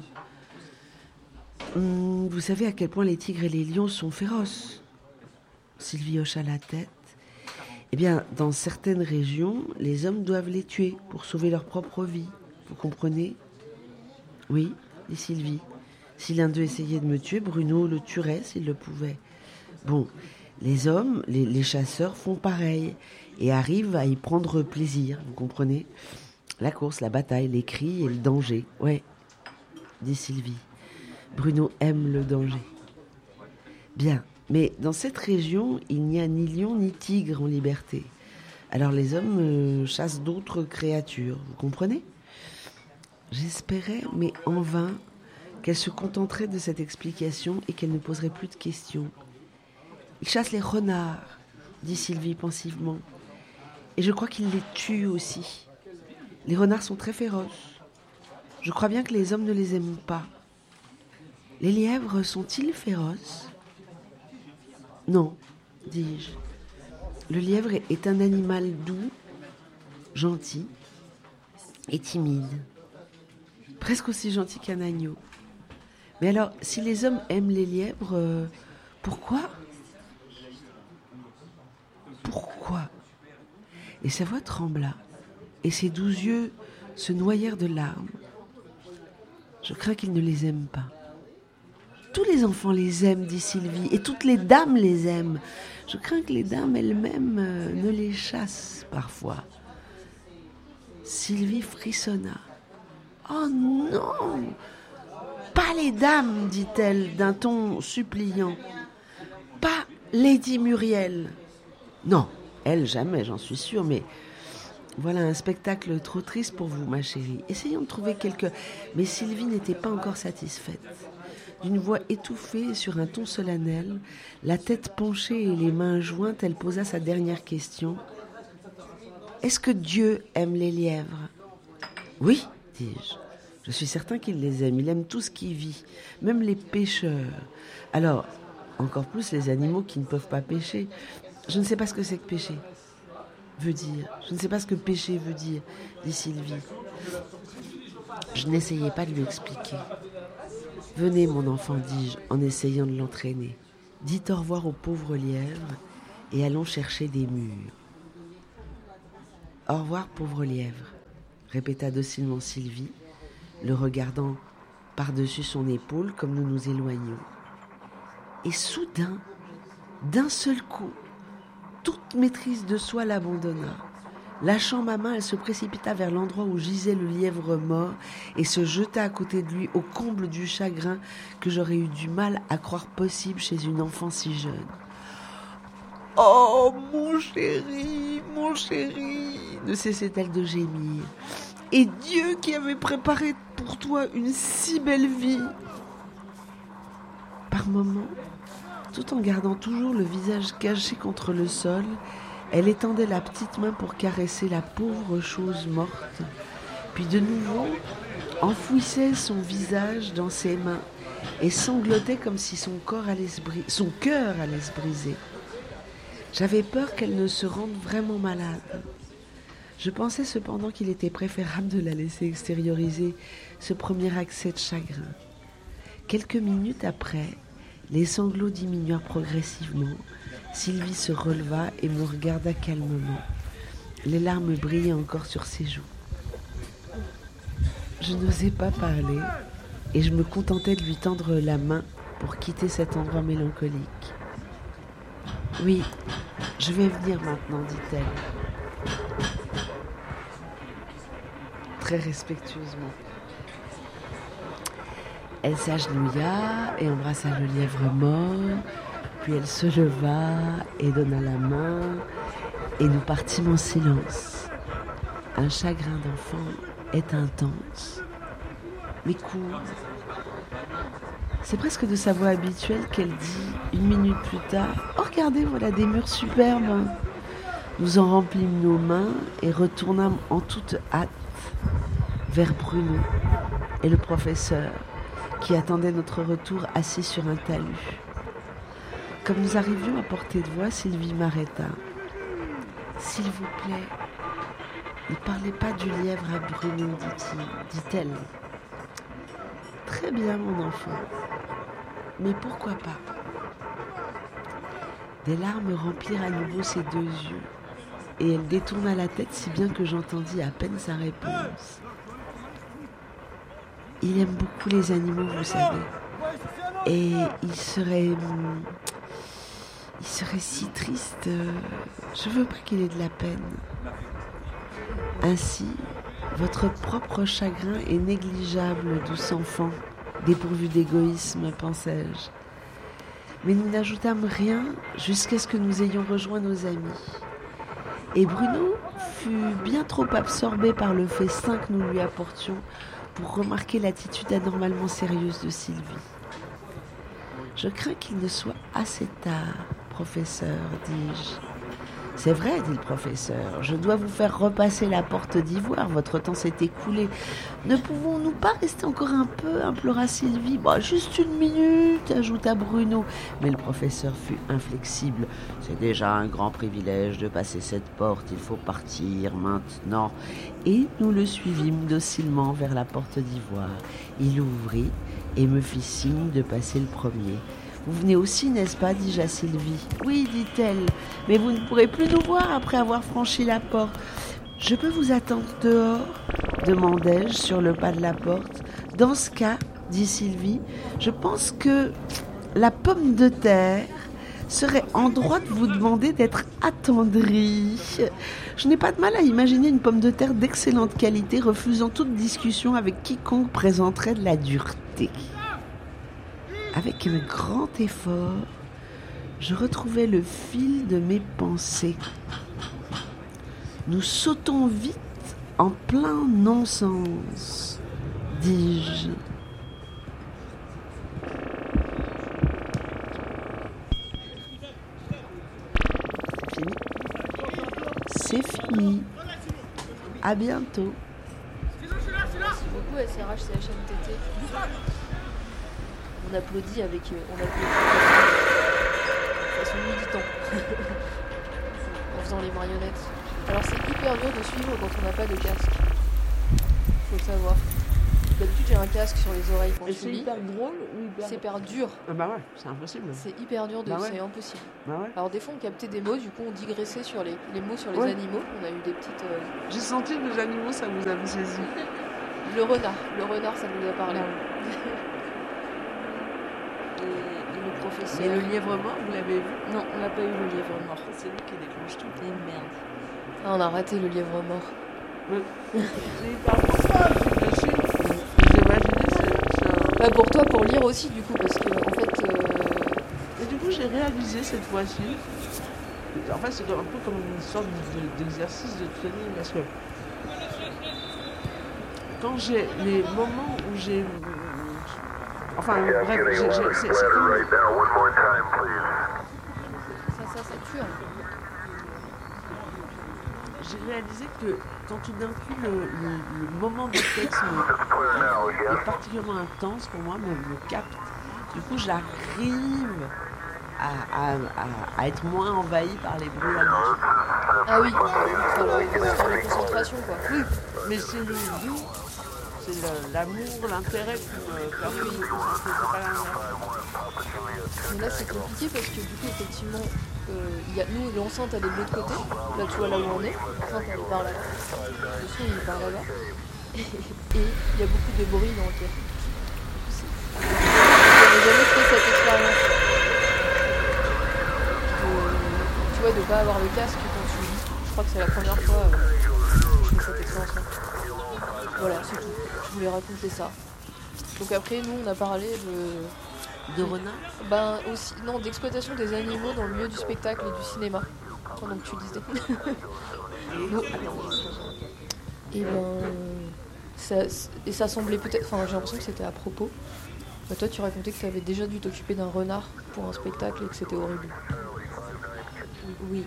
Speaker 8: Hum, vous savez à quel point les tigres et les lions sont féroces ? Sylvie hocha la tête. Eh bien, dans certaines régions, les hommes doivent les tuer pour sauver leur propre vie. Vous comprenez ? Oui, dit Sylvie. Si l'un d'eux essayait de me tuer, Bruno le tuerait s'il le pouvait. Bon, les hommes, les, les chasseurs font pareil et arrivent à y prendre plaisir, vous comprenez ? La course, la bataille, les cris et le danger. Ouais, dit Sylvie. Bruno aime le danger. Bien, mais dans cette région, il n'y a ni lion ni tigre en liberté. Alors les hommes euh, chassent d'autres créatures, vous comprenez ? J'espérais, mais en vain, qu'elle se contenterait de cette explication et qu'elle ne poserait plus de questions. Ils chassent les renards, dit Sylvie pensivement. Et je crois qu'ils les tuent aussi. Les renards sont très féroces. Je crois bien que les hommes ne les aiment pas. Les lièvres sont-ils féroces ? Non, dis-je. Le lièvre est un animal doux, gentil et timide. Presque aussi gentil qu'un agneau. Mais alors, si les hommes aiment les lièvres, euh, pourquoi ? Pourquoi ? Et sa voix trembla, et ses doux yeux se noyèrent de larmes. Je crains qu'ils ne les aiment pas. Tous les enfants les aiment, dit Sylvie, et toutes les dames les aiment. Je crains que les dames elles-mêmes euh, ne les chassent parfois. Sylvie frissonna. Oh non ! Pas les dames, dit-elle d'un ton suppliant. Pas Lady Muriel. Non, elle jamais, j'en suis sûre, mais voilà un spectacle trop triste pour vous, ma chérie. Essayons de trouver quelque... Mais Sylvie n'était pas encore satisfaite. D'une voix étouffée sur un ton solennel, la tête penchée et les mains jointes, elle posa sa dernière question. Est-ce que Dieu aime les lièvres ? Oui, dis-je. Je suis certain qu'il les aime. Il aime tout ce qui vit, même les pêcheurs. Alors, encore plus les animaux qui ne peuvent pas pêcher. Je ne sais pas ce que c'est que pêcher. Veut dire. Je ne sais pas ce que pêcher veut dire, dit Sylvie. Je n'essayais pas de lui expliquer. Venez, mon enfant, dis-je, en essayant de l'entraîner. Dites au revoir au pauvre lièvre et allons chercher des mûres. Au revoir, pauvre lièvre, répéta docilement Sylvie, le regardant par-dessus son épaule comme nous nous éloignions. Et soudain, d'un seul coup, toute maîtrise de soi l'abandonna. Lâchant ma main, elle se précipita vers l'endroit où gisait le lièvre mort et se jeta à côté de lui au comble du chagrin que j'aurais eu du mal à croire possible chez une enfant si jeune. « Oh, mon chéri, mon chéri !» ne cessait-elle de gémir. « Et Dieu qui avait préparé pour toi une si belle vie !» Par moments, tout en gardant toujours le visage caché contre le sol, elle étendait la petite main pour caresser la pauvre chose morte, puis de nouveau enfouissait son visage dans ses mains et sanglotait comme si son, corps allait se bri- son cœur allait se briser. J'avais peur qu'elle ne se rende vraiment malade. Je pensais cependant qu'il était préférable de la laisser extérioriser ce premier accès de chagrin. Quelques minutes après, les sanglots diminuèrent progressivement. Sylvie se releva et me regarda calmement. Les larmes brillaient encore sur ses joues. Je n'osais pas parler et je me contentais de lui tendre la main pour quitter cet endroit mélancolique. « Oui, je vais venir maintenant, dit-elle. Très respectueusement. Elle s'agenouilla et embrassa le lièvre mort, puis elle se leva et donna la main, et nous partîmes en silence. Un chagrin d'enfant est intense, mais court. C'est presque de sa voix habituelle qu'elle dit, une minute plus tard, « Oh, regardez, voilà des murs superbes !» Nous en remplîmes nos mains et retournâmes en toute hâte vers Bruno et le professeur, qui attendait notre retour assis sur un talus. Comme nous arrivions à portée de voix, Sylvie m'arrêta. « S'il vous plaît, ne parlez pas du lièvre à Bruno, dit-il, dit-elle. « Très bien, mon enfant, mais pourquoi pas ?» Des larmes remplirent à nouveau ses deux yeux, et elle détourna la tête si bien que j'entendis à peine sa réponse. Il aime beaucoup les animaux, vous savez. Et il serait... Il serait si triste. Je veux pas qu'il ait de la peine. Ainsi, votre propre chagrin est négligeable, douce enfant, dépourvu d'égoïsme, pensais-je. Mais nous n'ajoutâmes rien jusqu'à ce que nous ayons rejoint nos amis. Et Bruno fut bien trop absorbé par le festin que nous lui apportions pour remarquer l'attitude anormalement sérieuse de Sylvie. « Je crains qu'il ne soit assez tard, professeur, dis-je. »« C'est vrai, dit le professeur, je dois vous faire repasser la porte d'ivoire, votre temps s'est écoulé. Ne pouvons-nous pas rester encore un peu ?» implora Sylvie. Bah, « Juste une minute, ajouta Bruno. » Mais le professeur fut inflexible. « C'est déjà un grand privilège de passer cette porte, il faut partir maintenant. » Et nous le suivîmes docilement vers la porte d'ivoire. Il ouvrit et me fit signe de passer le premier. « Vous venez aussi, n'est-ce pas ?» dis-je à Sylvie. « Oui, dit-elle, mais vous ne pourrez plus nous voir après avoir franchi la porte. »« Je peux vous attendre dehors ?» demandai-je sur le pas de la porte. « Dans ce cas, dit Sylvie, je pense que la pomme de terre serait en droit de vous demander d'être attendrie. Je n'ai pas de mal à imaginer une pomme de terre d'excellente qualité refusant toute discussion avec quiconque présenterait de la dureté. » Avec un grand effort, je retrouvai le fil de mes pensées. Nous sautons vite en plein non-sens, dis-je. C'est fini. C'est fini. À bientôt.
Speaker 3: Merci beaucoup S R H C H M T T. On applaudit avec... Euh, on applaudit de façon militante. En faisant les marionnettes. Alors c'est hyper dur de suivre quand on n'a pas de casque. Faut le savoir. D'habitude j'ai un casque sur les oreilles quand
Speaker 8: Et
Speaker 3: je
Speaker 8: c'est
Speaker 3: lis.
Speaker 8: hyper drôle ou hyper...
Speaker 3: C'est hyper dur.
Speaker 8: Ah bah ouais, c'est impossible.
Speaker 3: C'est hyper dur, de...
Speaker 8: Bah ouais.
Speaker 3: c'est impossible.
Speaker 8: Bah ouais.
Speaker 3: Alors des fois on captait des mots, du coup on digressait sur les, les mots sur les
Speaker 8: Ouais.
Speaker 3: animaux. On a eu des petites... euh,
Speaker 8: J'ai senti que les animaux, ça vous avait saisi.
Speaker 3: Le renard, le renard ça nous a parlé. Et, et le professeur.
Speaker 8: Et le lièvre mort, vous l'avez vu?
Speaker 3: Non, on n'a pas eu le lièvre mort.
Speaker 8: C'est lui qui déclenche tout.
Speaker 3: Et merde. Ah, on a raté le lièvre mort.
Speaker 8: C'est hyper pour ça, j'imaginais, c'est un...
Speaker 3: Bah pour toi, pour lire aussi du coup, parce que en fait... Euh...
Speaker 8: Et du coup, j'ai réalisé cette fois-ci. En fait, c'est un peu comme une sorte de- d'exercice de training, parce que quand j'ai les moments où j'ai... Enfin, bref, j'ai- j'ai- c'est c'est comme...
Speaker 3: Ça, ça, ça tue. Hein.
Speaker 8: J'ai réalisé que quand tout d'un coup le, le- le moment du texte me- est particulièrement intense pour moi, me, me capte, Du coup, j'arrive à, à, à, à être moins envahie par les bruits à l'autre.
Speaker 3: Ah oui, enfin, le- faire la concentration quoi.
Speaker 8: Oui, mais c'est le goût, c'est le- l'amour, l'intérêt qui me permet de me concentrer, c'est pas l'inverse.
Speaker 3: Mais là c'est compliqué parce que du coup effectivement, euh, y a, nous l'enceinte elle est de l'autre côté, là tu vois là où on est, l'enceinte elle est par là-bas, le son il est par là-bas, et il y a beaucoup de bruit dans le cœur. J'avais jamais fait cette expérience. De- tu vois, de pas avoir le casque quand tu lis. Je crois que c'est la première fois euh, que je fais cette expérience-là. Voilà, c'est tout. Je voulais raconter ça. Donc après, nous, on a parlé de...
Speaker 8: De renard
Speaker 3: Ben aussi, non, d'exploitation des animaux dans le milieu du spectacle et du cinéma. Pendant que tu disais. Nous- et ben... Ça, et ça semblait peut-être... Enfin, j'ai l'impression que c'était à propos. Bah, toi, tu racontais que tu avais déjà dû t'occuper d'un renard pour un spectacle et que c'était horrible.
Speaker 9: Oui.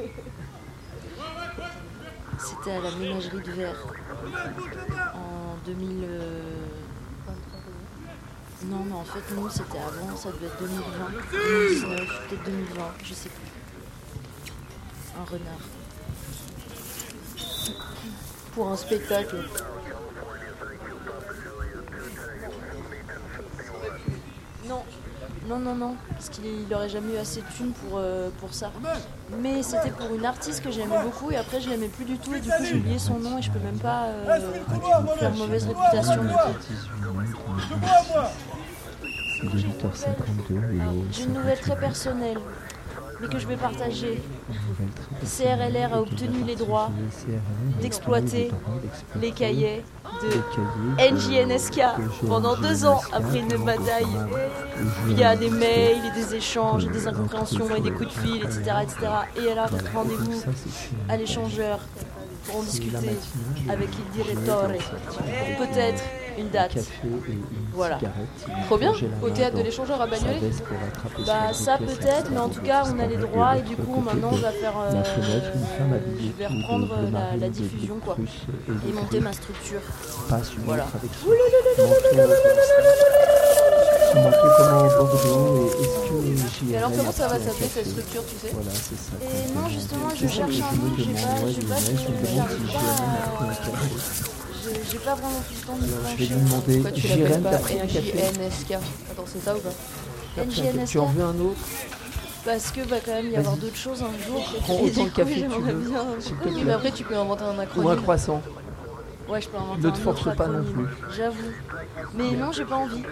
Speaker 9: C'était à la ménagerie de Verre. En deux mille vingt-trois. Non, mais en fait, nous, c'était avant, ça devait être deux mille vingt, deux mille dix-neuf, peut-être deux mille vingt, je sais plus. Un renard.
Speaker 3: Pour un spectacle.
Speaker 9: Non, non, non, non, parce qu'il il aurait jamais eu assez de thunes pour, euh, pour ça. Mais c'était pour une artiste que j'aimais beaucoup et après je l'aimais plus du tout et du coup j'ai oublié son nom et je peux même pas euh, faire mauvaise réputation.
Speaker 10: Il est huit heures cinquante-deux et
Speaker 9: J'ai une nouvelle très personnelle, mais que je vais partager. C R L R a obtenu les droits d'exploiter les cahiers de N J N S K pendant deux ans après une bataille via des mails et des échanges et des incompréhensions et des coups de fil, et cetera et cetera. Et elle a rendez-vous à l'échangeur pour en discuter avec il direttore pour peut-être une date. Voilà.
Speaker 3: Trop bien, au théâtre de l'échangeur à Bagnolet.
Speaker 9: Bah ça peut-être, mais en tout cas on a les droits et du coup maintenant on va faire... Euh, je vais reprendre la, la diffusion quoi, et monter ma structure. Voilà.
Speaker 3: Et alors comment ça va s'appeler cette structure, tu sais?
Speaker 9: Et non justement je cherche un nom, j'ai pas, j'ai pas, j'arrive pas à... J'ai pas vraiment plus le temps de me
Speaker 10: Je vais lui demander.
Speaker 3: Pourquoi tu l'appelles pas N J N S K? Attends, c'est ça ou pas?
Speaker 9: N J N S K.
Speaker 10: Tu en veux un autre?
Speaker 9: Parce que va quand même y avoir d'autres choses un jour.
Speaker 10: Prends autant de café que tu veux.
Speaker 3: Oui, mais après tu peux inventer un acronyme.
Speaker 10: Ou un croissant.
Speaker 9: Ouais, je peux inventer
Speaker 10: Ne
Speaker 9: un
Speaker 10: te
Speaker 9: autre
Speaker 10: force pas non
Speaker 9: acronyme,
Speaker 10: plus.
Speaker 9: J'avoue. Mais non, j'ai pas envie.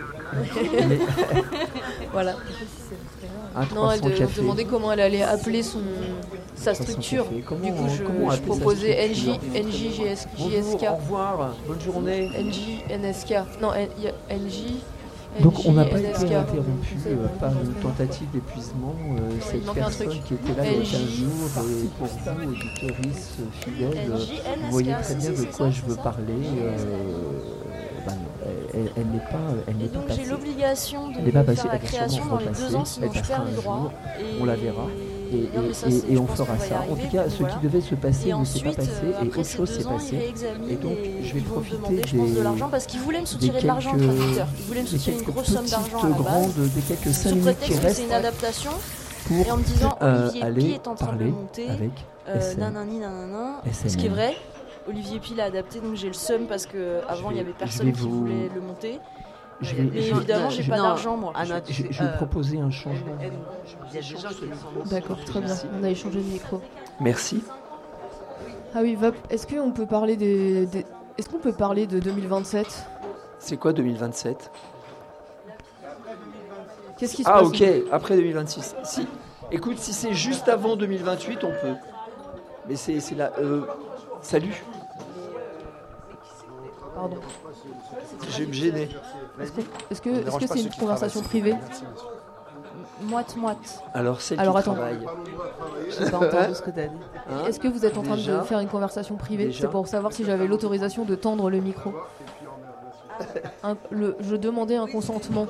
Speaker 3: Voilà.
Speaker 10: Un
Speaker 3: Non, elle
Speaker 10: croissant
Speaker 3: de-
Speaker 10: café.
Speaker 3: demandait comment elle allait appeler son sa structure.
Speaker 10: café. Comment-
Speaker 3: Du coup, je,
Speaker 10: comment
Speaker 3: je
Speaker 10: appeler sa
Speaker 3: proposais N
Speaker 10: structure
Speaker 3: J N J G S J S K.
Speaker 10: Bonjour, au revoir, bonne journée.
Speaker 3: N J N S K. Non, N- y a N J.
Speaker 10: Donc on n'a pas
Speaker 3: N J N S K.
Speaker 10: été interrompu euh, par une tentative d'épuisement. Euh, cette
Speaker 3: manque un
Speaker 10: personne
Speaker 3: truc.
Speaker 10: qui était là il y a
Speaker 3: N J.
Speaker 10: quinze jours, et pour vous, auditeuristes fidèles,
Speaker 9: N J N S K,
Speaker 10: vous voyez très
Speaker 9: si,
Speaker 10: bien
Speaker 9: si,
Speaker 10: de
Speaker 9: c'est
Speaker 10: quoi
Speaker 9: ça,
Speaker 10: je
Speaker 9: c'est
Speaker 10: veux
Speaker 9: ça.
Speaker 10: parler. euh, bah non, elle, elle n'est pas, elle n'est
Speaker 9: Et
Speaker 10: pas
Speaker 9: donc j'ai
Speaker 10: passée.
Speaker 9: l'obligation de
Speaker 10: Elle n'est pas passée,
Speaker 9: faire la
Speaker 10: elle va
Speaker 9: création
Speaker 10: sûrement
Speaker 9: dans les
Speaker 10: repasser,
Speaker 9: deux ans, sinon
Speaker 10: elle
Speaker 9: je
Speaker 10: passera
Speaker 9: perds les
Speaker 10: un
Speaker 9: droits.
Speaker 10: jour,
Speaker 9: Et...
Speaker 10: on la verra. Et,
Speaker 9: Non, mais
Speaker 10: et-
Speaker 9: ça,
Speaker 10: et-
Speaker 9: c'est-
Speaker 10: et
Speaker 9: je
Speaker 10: on
Speaker 9: pense
Speaker 10: fera
Speaker 9: qu'on va y
Speaker 10: ça. En
Speaker 9: arriver,
Speaker 10: tout cas,
Speaker 9: puis
Speaker 10: ce
Speaker 9: voilà.
Speaker 10: qui devait se passer
Speaker 9: Et
Speaker 10: ne s'est pas
Speaker 9: ensuite,
Speaker 10: passé
Speaker 9: euh,
Speaker 10: et
Speaker 9: après
Speaker 10: autre
Speaker 9: ces
Speaker 10: chose s'est
Speaker 9: deux ans, ils
Speaker 10: passé.
Speaker 9: réexaminent
Speaker 10: Et donc,
Speaker 9: et
Speaker 10: je vais
Speaker 9: ils vont me
Speaker 10: profiter
Speaker 9: demander, je pense, de
Speaker 10: des-
Speaker 9: l'argent parce qu'ils voulaient me
Speaker 10: des
Speaker 9: soutirer de l'argent,
Speaker 10: quelques-
Speaker 9: traducteur. Ils voulaient me
Speaker 10: des
Speaker 9: soutirer une
Speaker 10: quelques
Speaker 9: grosse somme
Speaker 10: petites
Speaker 9: d'argent à la
Speaker 10: grandes,
Speaker 9: base,
Speaker 10: des quelques cinq
Speaker 9: sous
Speaker 10: minutes qui
Speaker 9: prétexte que c'est
Speaker 10: restent
Speaker 9: une adaptation,
Speaker 10: pour
Speaker 9: et en me disant
Speaker 10: euh,
Speaker 9: Olivier Pi
Speaker 10: aller
Speaker 9: est en train de
Speaker 10: parler
Speaker 9: le monter,
Speaker 10: avec
Speaker 9: euh,
Speaker 10: S M.
Speaker 9: nanani nanana,
Speaker 10: S M.
Speaker 9: ce qui est vrai. Olivier Pi l'a adapté, donc j'ai le seum parce que avant il y
Speaker 10: vais-
Speaker 9: avait
Speaker 10: je
Speaker 9: personne
Speaker 10: vais
Speaker 9: qui
Speaker 10: vous-
Speaker 9: voulait le monter.
Speaker 10: Je vais,
Speaker 9: Mais
Speaker 10: je-
Speaker 9: évidemment, j'ai
Speaker 10: je-
Speaker 9: pas
Speaker 10: non,
Speaker 9: d'argent moi.
Speaker 8: Ah non,
Speaker 10: Je,
Speaker 8: tu
Speaker 10: je
Speaker 8: sais,
Speaker 10: vais
Speaker 8: euh,
Speaker 10: proposer un changement.
Speaker 8: Il y a des gens qui sont
Speaker 3: D'accord, très bien. On a échangé de micro.
Speaker 1: Merci.
Speaker 3: Ah oui, Vop, est-ce qu'on peut parler des, des- est-ce qu'on peut parler de deux mille vingt-sept?
Speaker 1: C'est quoi deux mille vingt-sept?
Speaker 3: Qu'est-ce qui se
Speaker 1: Ah
Speaker 3: passe?
Speaker 1: ok, après deux mille vingt-six. Si. Écoute, si c'est juste avant deux mille vingt-huit, on peut. Mais c'est c'est là. Euh, salut.
Speaker 3: Pardon.
Speaker 1: Je vais me gêner.
Speaker 3: Est-ce que est-ce que est-ce que c'est une conversation privée?
Speaker 9: Moite-moite.
Speaker 1: Alors celle
Speaker 3: Alors,
Speaker 1: qui
Speaker 3: attends.
Speaker 1: travaille.
Speaker 8: J'ai pas entendu ce que t'as dit.
Speaker 1: Hein
Speaker 3: Est-ce que vous êtes en train
Speaker 1: Déjà
Speaker 3: de faire une conversation privée?
Speaker 1: Déjà
Speaker 3: C'est pour savoir si j'avais l'autorisation de tendre le micro. Un- le- je demandais un consentement.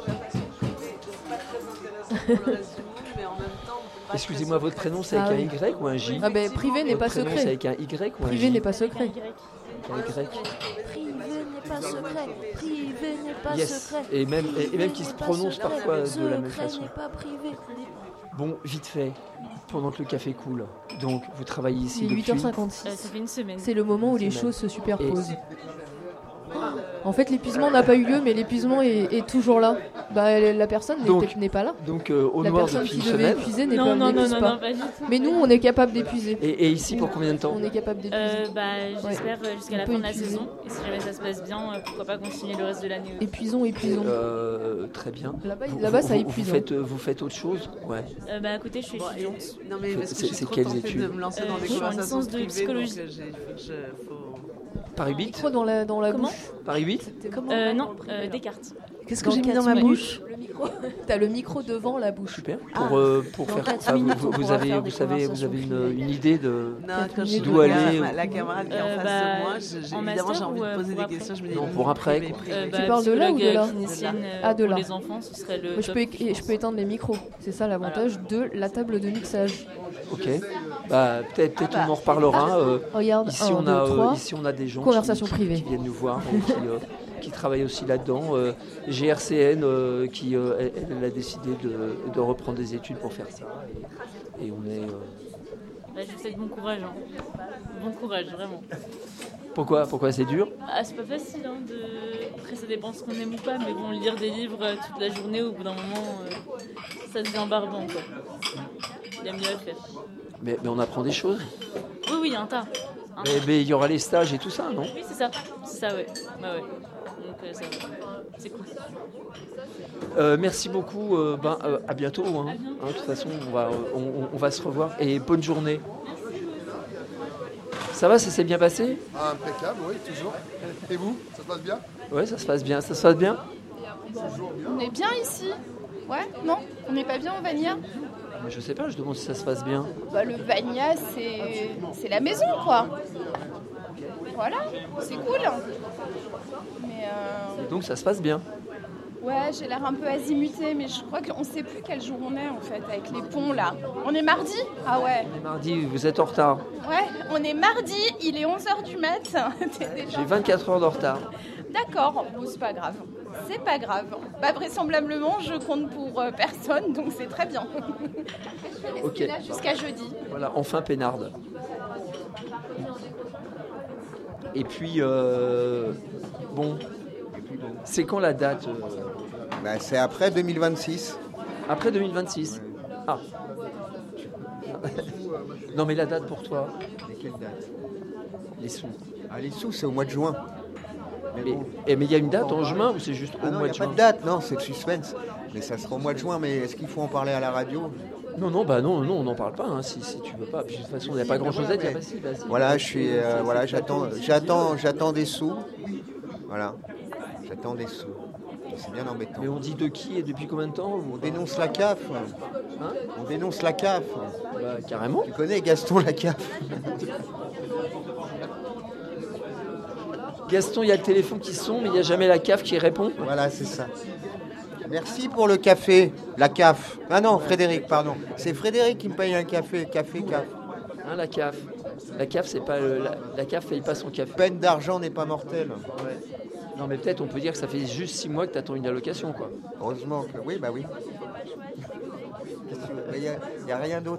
Speaker 1: Excusez-moi, votre prénom c'est
Speaker 3: Ah
Speaker 1: avec
Speaker 3: oui.
Speaker 1: un Y ou un J?
Speaker 3: Ah ben privé n'est
Speaker 1: Votre
Speaker 3: pas
Speaker 1: prénom, c'est
Speaker 3: secret.
Speaker 1: avec un Y ou un
Speaker 3: Privé
Speaker 1: J?
Speaker 3: n'est pas secret.
Speaker 1: Avec un Y.
Speaker 9: Privé n'est pas secret. Privé n'est pas
Speaker 1: Yes.
Speaker 9: secret.
Speaker 1: Et même, et, et même qui se
Speaker 9: N'est pas
Speaker 1: prononce
Speaker 9: secret.
Speaker 1: parfois
Speaker 9: Le
Speaker 1: de la même
Speaker 9: secret
Speaker 1: façon.
Speaker 9: n'est pas privé.
Speaker 1: Bon, vite fait, pendant que le café coule. Donc, vous travaillez ici
Speaker 3: Il est
Speaker 1: depuis...
Speaker 3: huit heures cinquante-six.
Speaker 11: Euh, ça fait une semaine.
Speaker 3: C'est le moment où les
Speaker 1: Semaine.
Speaker 3: choses se superposent.
Speaker 1: Et-
Speaker 3: En fait, l'épuisement n'a pas eu lieu, mais l'épuisement est, est toujours là. Bah, la personne n'est
Speaker 1: Donc,
Speaker 3: peut-être n'est pas là.
Speaker 1: Donc, euh, au
Speaker 3: La
Speaker 1: noir
Speaker 3: personne
Speaker 1: depuis
Speaker 3: qui
Speaker 1: une
Speaker 3: devait
Speaker 1: semaine.
Speaker 3: épuiser n'est
Speaker 11: Non,
Speaker 3: pas,
Speaker 11: non, non,
Speaker 3: n'épuise
Speaker 11: non,
Speaker 3: pas.
Speaker 11: non, pas du tout.
Speaker 3: Mais nous, on est capable d'épuiser.
Speaker 1: Et, et ici, pour combien de temps?
Speaker 3: On est capable d'épuiser.
Speaker 11: Euh, bah, j'espère euh, jusqu'à
Speaker 3: On
Speaker 11: la
Speaker 3: peut
Speaker 11: fin de la
Speaker 3: épuiser.
Speaker 11: saison. Et si jamais ça se passe bien, euh, pourquoi pas continuer le reste de l'année aussi.
Speaker 3: Épuisons, épuisons.
Speaker 1: Euh, très bien.
Speaker 3: Là-bas,
Speaker 1: Vous-
Speaker 3: là-bas,
Speaker 1: vous-
Speaker 3: ça
Speaker 1: vous-
Speaker 3: épuise.
Speaker 1: Vous faites, euh, vous faites autre chose? Ouais.
Speaker 11: Euh, bah, à côté, je suis
Speaker 8: Bon, et-
Speaker 11: étudiante.
Speaker 8: non mais parce que
Speaker 1: C'est-
Speaker 8: je suis
Speaker 1: c'est
Speaker 8: trop
Speaker 1: quelles
Speaker 8: tentée
Speaker 1: études
Speaker 8: de me lancer
Speaker 11: Euh,
Speaker 8: dans
Speaker 11: je
Speaker 8: des
Speaker 11: suis en
Speaker 8: conversations
Speaker 11: licence de
Speaker 8: privées,
Speaker 11: psychologie.
Speaker 8: donc, euh, j'ai- faut que je- faut-
Speaker 1: Paris huit?
Speaker 3: Micro dans la, dans la
Speaker 11: Comment
Speaker 3: bouche.
Speaker 1: Paris huit?
Speaker 11: Euh, non, euh, Descartes.
Speaker 8: Qu'est-ce que j'ai mis dans
Speaker 3: quatre
Speaker 8: ma
Speaker 3: minutes.
Speaker 8: bouche?
Speaker 3: Le micro. T'as le micro devant la bouche.
Speaker 1: Super.
Speaker 8: Ah.
Speaker 1: Pour, euh, pour
Speaker 9: Dans
Speaker 1: faire
Speaker 9: quatre
Speaker 1: ça, vous,
Speaker 9: minutes,
Speaker 1: vous-
Speaker 9: on
Speaker 1: vous
Speaker 9: pourra
Speaker 1: avez,
Speaker 9: faire
Speaker 1: vous
Speaker 9: des
Speaker 1: savez, vous
Speaker 9: conversations
Speaker 1: avez une,
Speaker 9: privées.
Speaker 1: une idée de...
Speaker 8: Non,
Speaker 3: Quatre
Speaker 8: quand je
Speaker 3: minutes.
Speaker 8: suis
Speaker 1: D'où aller,
Speaker 8: la,
Speaker 1: ou-
Speaker 8: la camarade qui est en
Speaker 11: Euh,
Speaker 8: face
Speaker 11: bah,
Speaker 8: de moi, je- j'ai-
Speaker 11: en
Speaker 8: évidemment
Speaker 11: master
Speaker 8: j'ai envie
Speaker 11: ou,
Speaker 8: de
Speaker 11: euh,
Speaker 8: poser
Speaker 11: pour
Speaker 8: des
Speaker 11: après
Speaker 8: questions, je me dis
Speaker 1: Non,
Speaker 8: non,
Speaker 1: pour après,
Speaker 8: privé,
Speaker 1: quoi.
Speaker 8: privé.
Speaker 11: Euh, bah,
Speaker 3: Tu parles de là ou de
Speaker 11: psychologue,
Speaker 3: là?
Speaker 11: clinicienne, euh,
Speaker 3: Ah, de
Speaker 11: pour
Speaker 3: là.
Speaker 11: les enfants, ce serait le
Speaker 3: Moi, je,
Speaker 11: top.
Speaker 3: peux, é- je peux éteindre les micros. C'est ça l'avantage de la table de mixage.
Speaker 1: Ok. Bah, peut-être peut-être
Speaker 8: Ah bah.
Speaker 1: on en reparlera. euh,
Speaker 3: Regarde,
Speaker 1: ici,
Speaker 3: un,
Speaker 1: on
Speaker 3: deux,
Speaker 1: a, euh,
Speaker 3: trois.
Speaker 1: ici, on a des gens
Speaker 3: Conversation
Speaker 1: qui, qui-
Speaker 3: privée.
Speaker 1: qui viennent nous voir et qui, euh, qui travaillent aussi là-dedans. Euh, G R C N, euh, qui euh, elle, elle a décidé de, de reprendre des études pour faire ça. Et, et on est... euh,
Speaker 11: Bah, je vous souhaite bon courage. Hein. Bon courage, vraiment.
Speaker 1: Pourquoi, pourquoi c'est dur?
Speaker 11: Ah, c'est pas facile, hein, de... après ça dépend ce qu'on aime ou pas, mais bon, lire des livres euh, toute la journée, au bout d'un moment, euh, ça devient barbant, quoi. Il y a mieux à faire.
Speaker 1: mais, mais on apprend des choses.
Speaker 11: Oui, oui, il y a un tas. Un
Speaker 1: Mais
Speaker 11: tas.
Speaker 1: mais il y aura les stages et tout ça, non?
Speaker 11: Oui, c'est ça, c'est ça, ouais. Ouais, ouais. Donc, euh, ça va. C'est cool.
Speaker 1: Euh, merci beaucoup. euh, ben, euh, à bientôt. Hein. Hein, de toute façon, on va, on, on- on va se revoir. Et bonne journée. Ça va, ça s'est bien passé?
Speaker 12: Ah, impeccable, oui, toujours. Et vous, ça se passe bien?
Speaker 1: Ouais, ça se passe bien. Ça se passe bien?
Speaker 7: On est bien ici. Ouais, non? On n'est pas bien au Vania?
Speaker 1: Mais je sais pas, je demande si ça se passe bien.
Speaker 7: Bah, le Vania, c'est c'est la maison, quoi. Voilà, c'est cool. Mais euh,
Speaker 1: Et donc ça se passe bien.
Speaker 7: ouais, j'ai l'air un peu azimuté, mais je crois qu'on sait plus quel jour on est en fait avec les ponts là. On est mardi? Ah ouais.
Speaker 1: On est mardi, vous êtes en retard.
Speaker 7: Ouais, on est mardi, il est onze heures du mat. T'es déjà-
Speaker 1: J'ai vingt-quatre heures de retard.
Speaker 7: D'accord, bon, c'est pas grave. C'est pas grave. Bah, vraisemblablement, je compte pour euh, personne, donc c'est très bien. Je vais rester
Speaker 1: Ok.
Speaker 7: là jusqu'à jeudi.
Speaker 1: Voilà, enfin peinarde. Et puis, euh, bon, c'est quand la date euh,
Speaker 13: Bah, c'est après deux mille vingt-six.
Speaker 1: Après deux mille vingt-six. Ah. Non mais la date pour toi,
Speaker 13: Mais quelle date?
Speaker 1: les sous.
Speaker 13: Ah, les sous, c'est au mois de juin. Mais
Speaker 1: Mais
Speaker 13: bon.
Speaker 1: et mais il y a une date en juin ou c'est juste
Speaker 13: Ah
Speaker 1: au
Speaker 13: non,
Speaker 1: mois
Speaker 13: il
Speaker 1: de
Speaker 13: n'y a pas
Speaker 1: juin?
Speaker 13: de date, non, c'est le suspense. Mais ça sera au mois de juin, mais est-ce qu'il faut en parler à la radio?
Speaker 1: Non, non, bah non, non, on n'en parle pas hein, si, si tu veux pas. Puis de toute façon, il n'y a pas grand chose à dire.
Speaker 13: mais-
Speaker 1: Vas-y, vas-y.
Speaker 13: Voilà, je suis, euh,
Speaker 1: C'est-
Speaker 13: voilà,
Speaker 1: c'est
Speaker 13: j'attends,
Speaker 1: plateau, c'est-
Speaker 13: j'attends, j'attends des sous. Voilà, j'attends des sous. C'est bien embêtant.
Speaker 1: Mais on dit de qui et depuis combien de temps?
Speaker 13: On dénonce la C A F.
Speaker 1: Hein?
Speaker 13: On dénonce la C A F.
Speaker 1: Bah, carrément.
Speaker 13: Tu connais Gaston la C A F?
Speaker 1: Gaston, il y a le téléphone qui sonne, mais il n'y a jamais la C A F qui répond.
Speaker 13: Voilà, c'est ça. Merci pour le café, la C A F. Ah non, Frédéric, pardon. C'est Frédéric qui me paye un café, café, C A F.
Speaker 1: Hein, la C A F. La C A F, c'est pas le- la, la C A F paye pas son café.
Speaker 13: Peine d'argent n'est pas mortelle.
Speaker 1: Ouais. Non, mais peut-être on peut dire que ça fait juste six mois que tu attends une allocation, quoi.
Speaker 13: Heureusement que oui, bah oui. Qu'est-ce que tu veux? Il n'y a, a rien d'autre.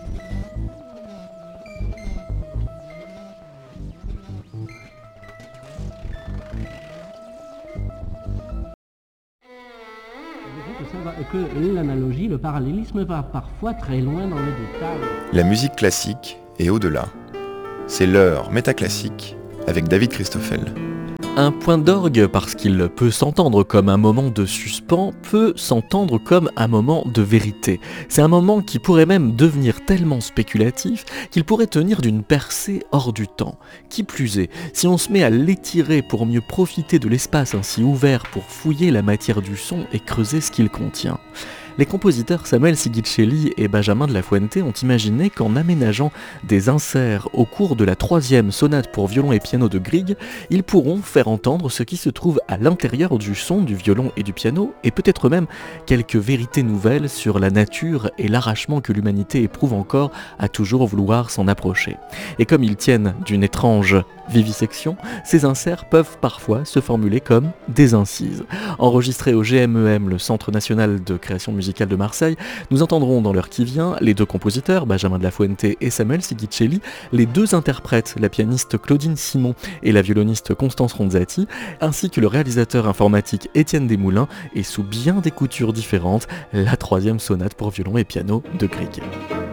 Speaker 14: Que, ça va- que l'analogie, le parallélisme va parfois très loin dans les détails.
Speaker 15: La musique classique est au-delà. C'est l'heure métaclassique avec David Christoffel.
Speaker 16: Un point d'orgue, parce qu'il peut s'entendre comme un moment de suspens, peut s'entendre comme un moment de vérité. C'est un moment qui pourrait même devenir tellement spéculatif qu'il pourrait tenir d'une percée hors du temps. Qui plus est, si on se met à l'étirer pour mieux profiter de l'espace ainsi ouvert pour fouiller la matière du son et creuser ce qu'il contient. Les compositeurs Samuel Sigicelli et Benjamin de la Fuente ont imaginé qu'en aménageant des inserts au cours de la troisième sonate pour violon et piano de Grieg, ils pourront faire entendre ce qui se trouve à l'intérieur du son du violon et du piano, et peut-être même quelques vérités nouvelles sur la nature et l'arrachement que l'humanité éprouve encore à toujours vouloir s'en approcher. Et comme ils tiennent d'une étrange vivisection, ces inserts peuvent parfois se formuler comme des incises. Enregistrés au G M E M, le Centre national de création musicale de Marseille, nous entendrons dans l'heure qui vient les deux compositeurs, Benjamin de la Fuente et Samuel Sigicelli, les deux interprètes, la pianiste Claudine Simon et la violoniste Constance Ronzati, ainsi que le réalisateur informatique Étienne Desmoulins, et sous bien des coutures différentes, la troisième sonate pour violon et piano de Grieg.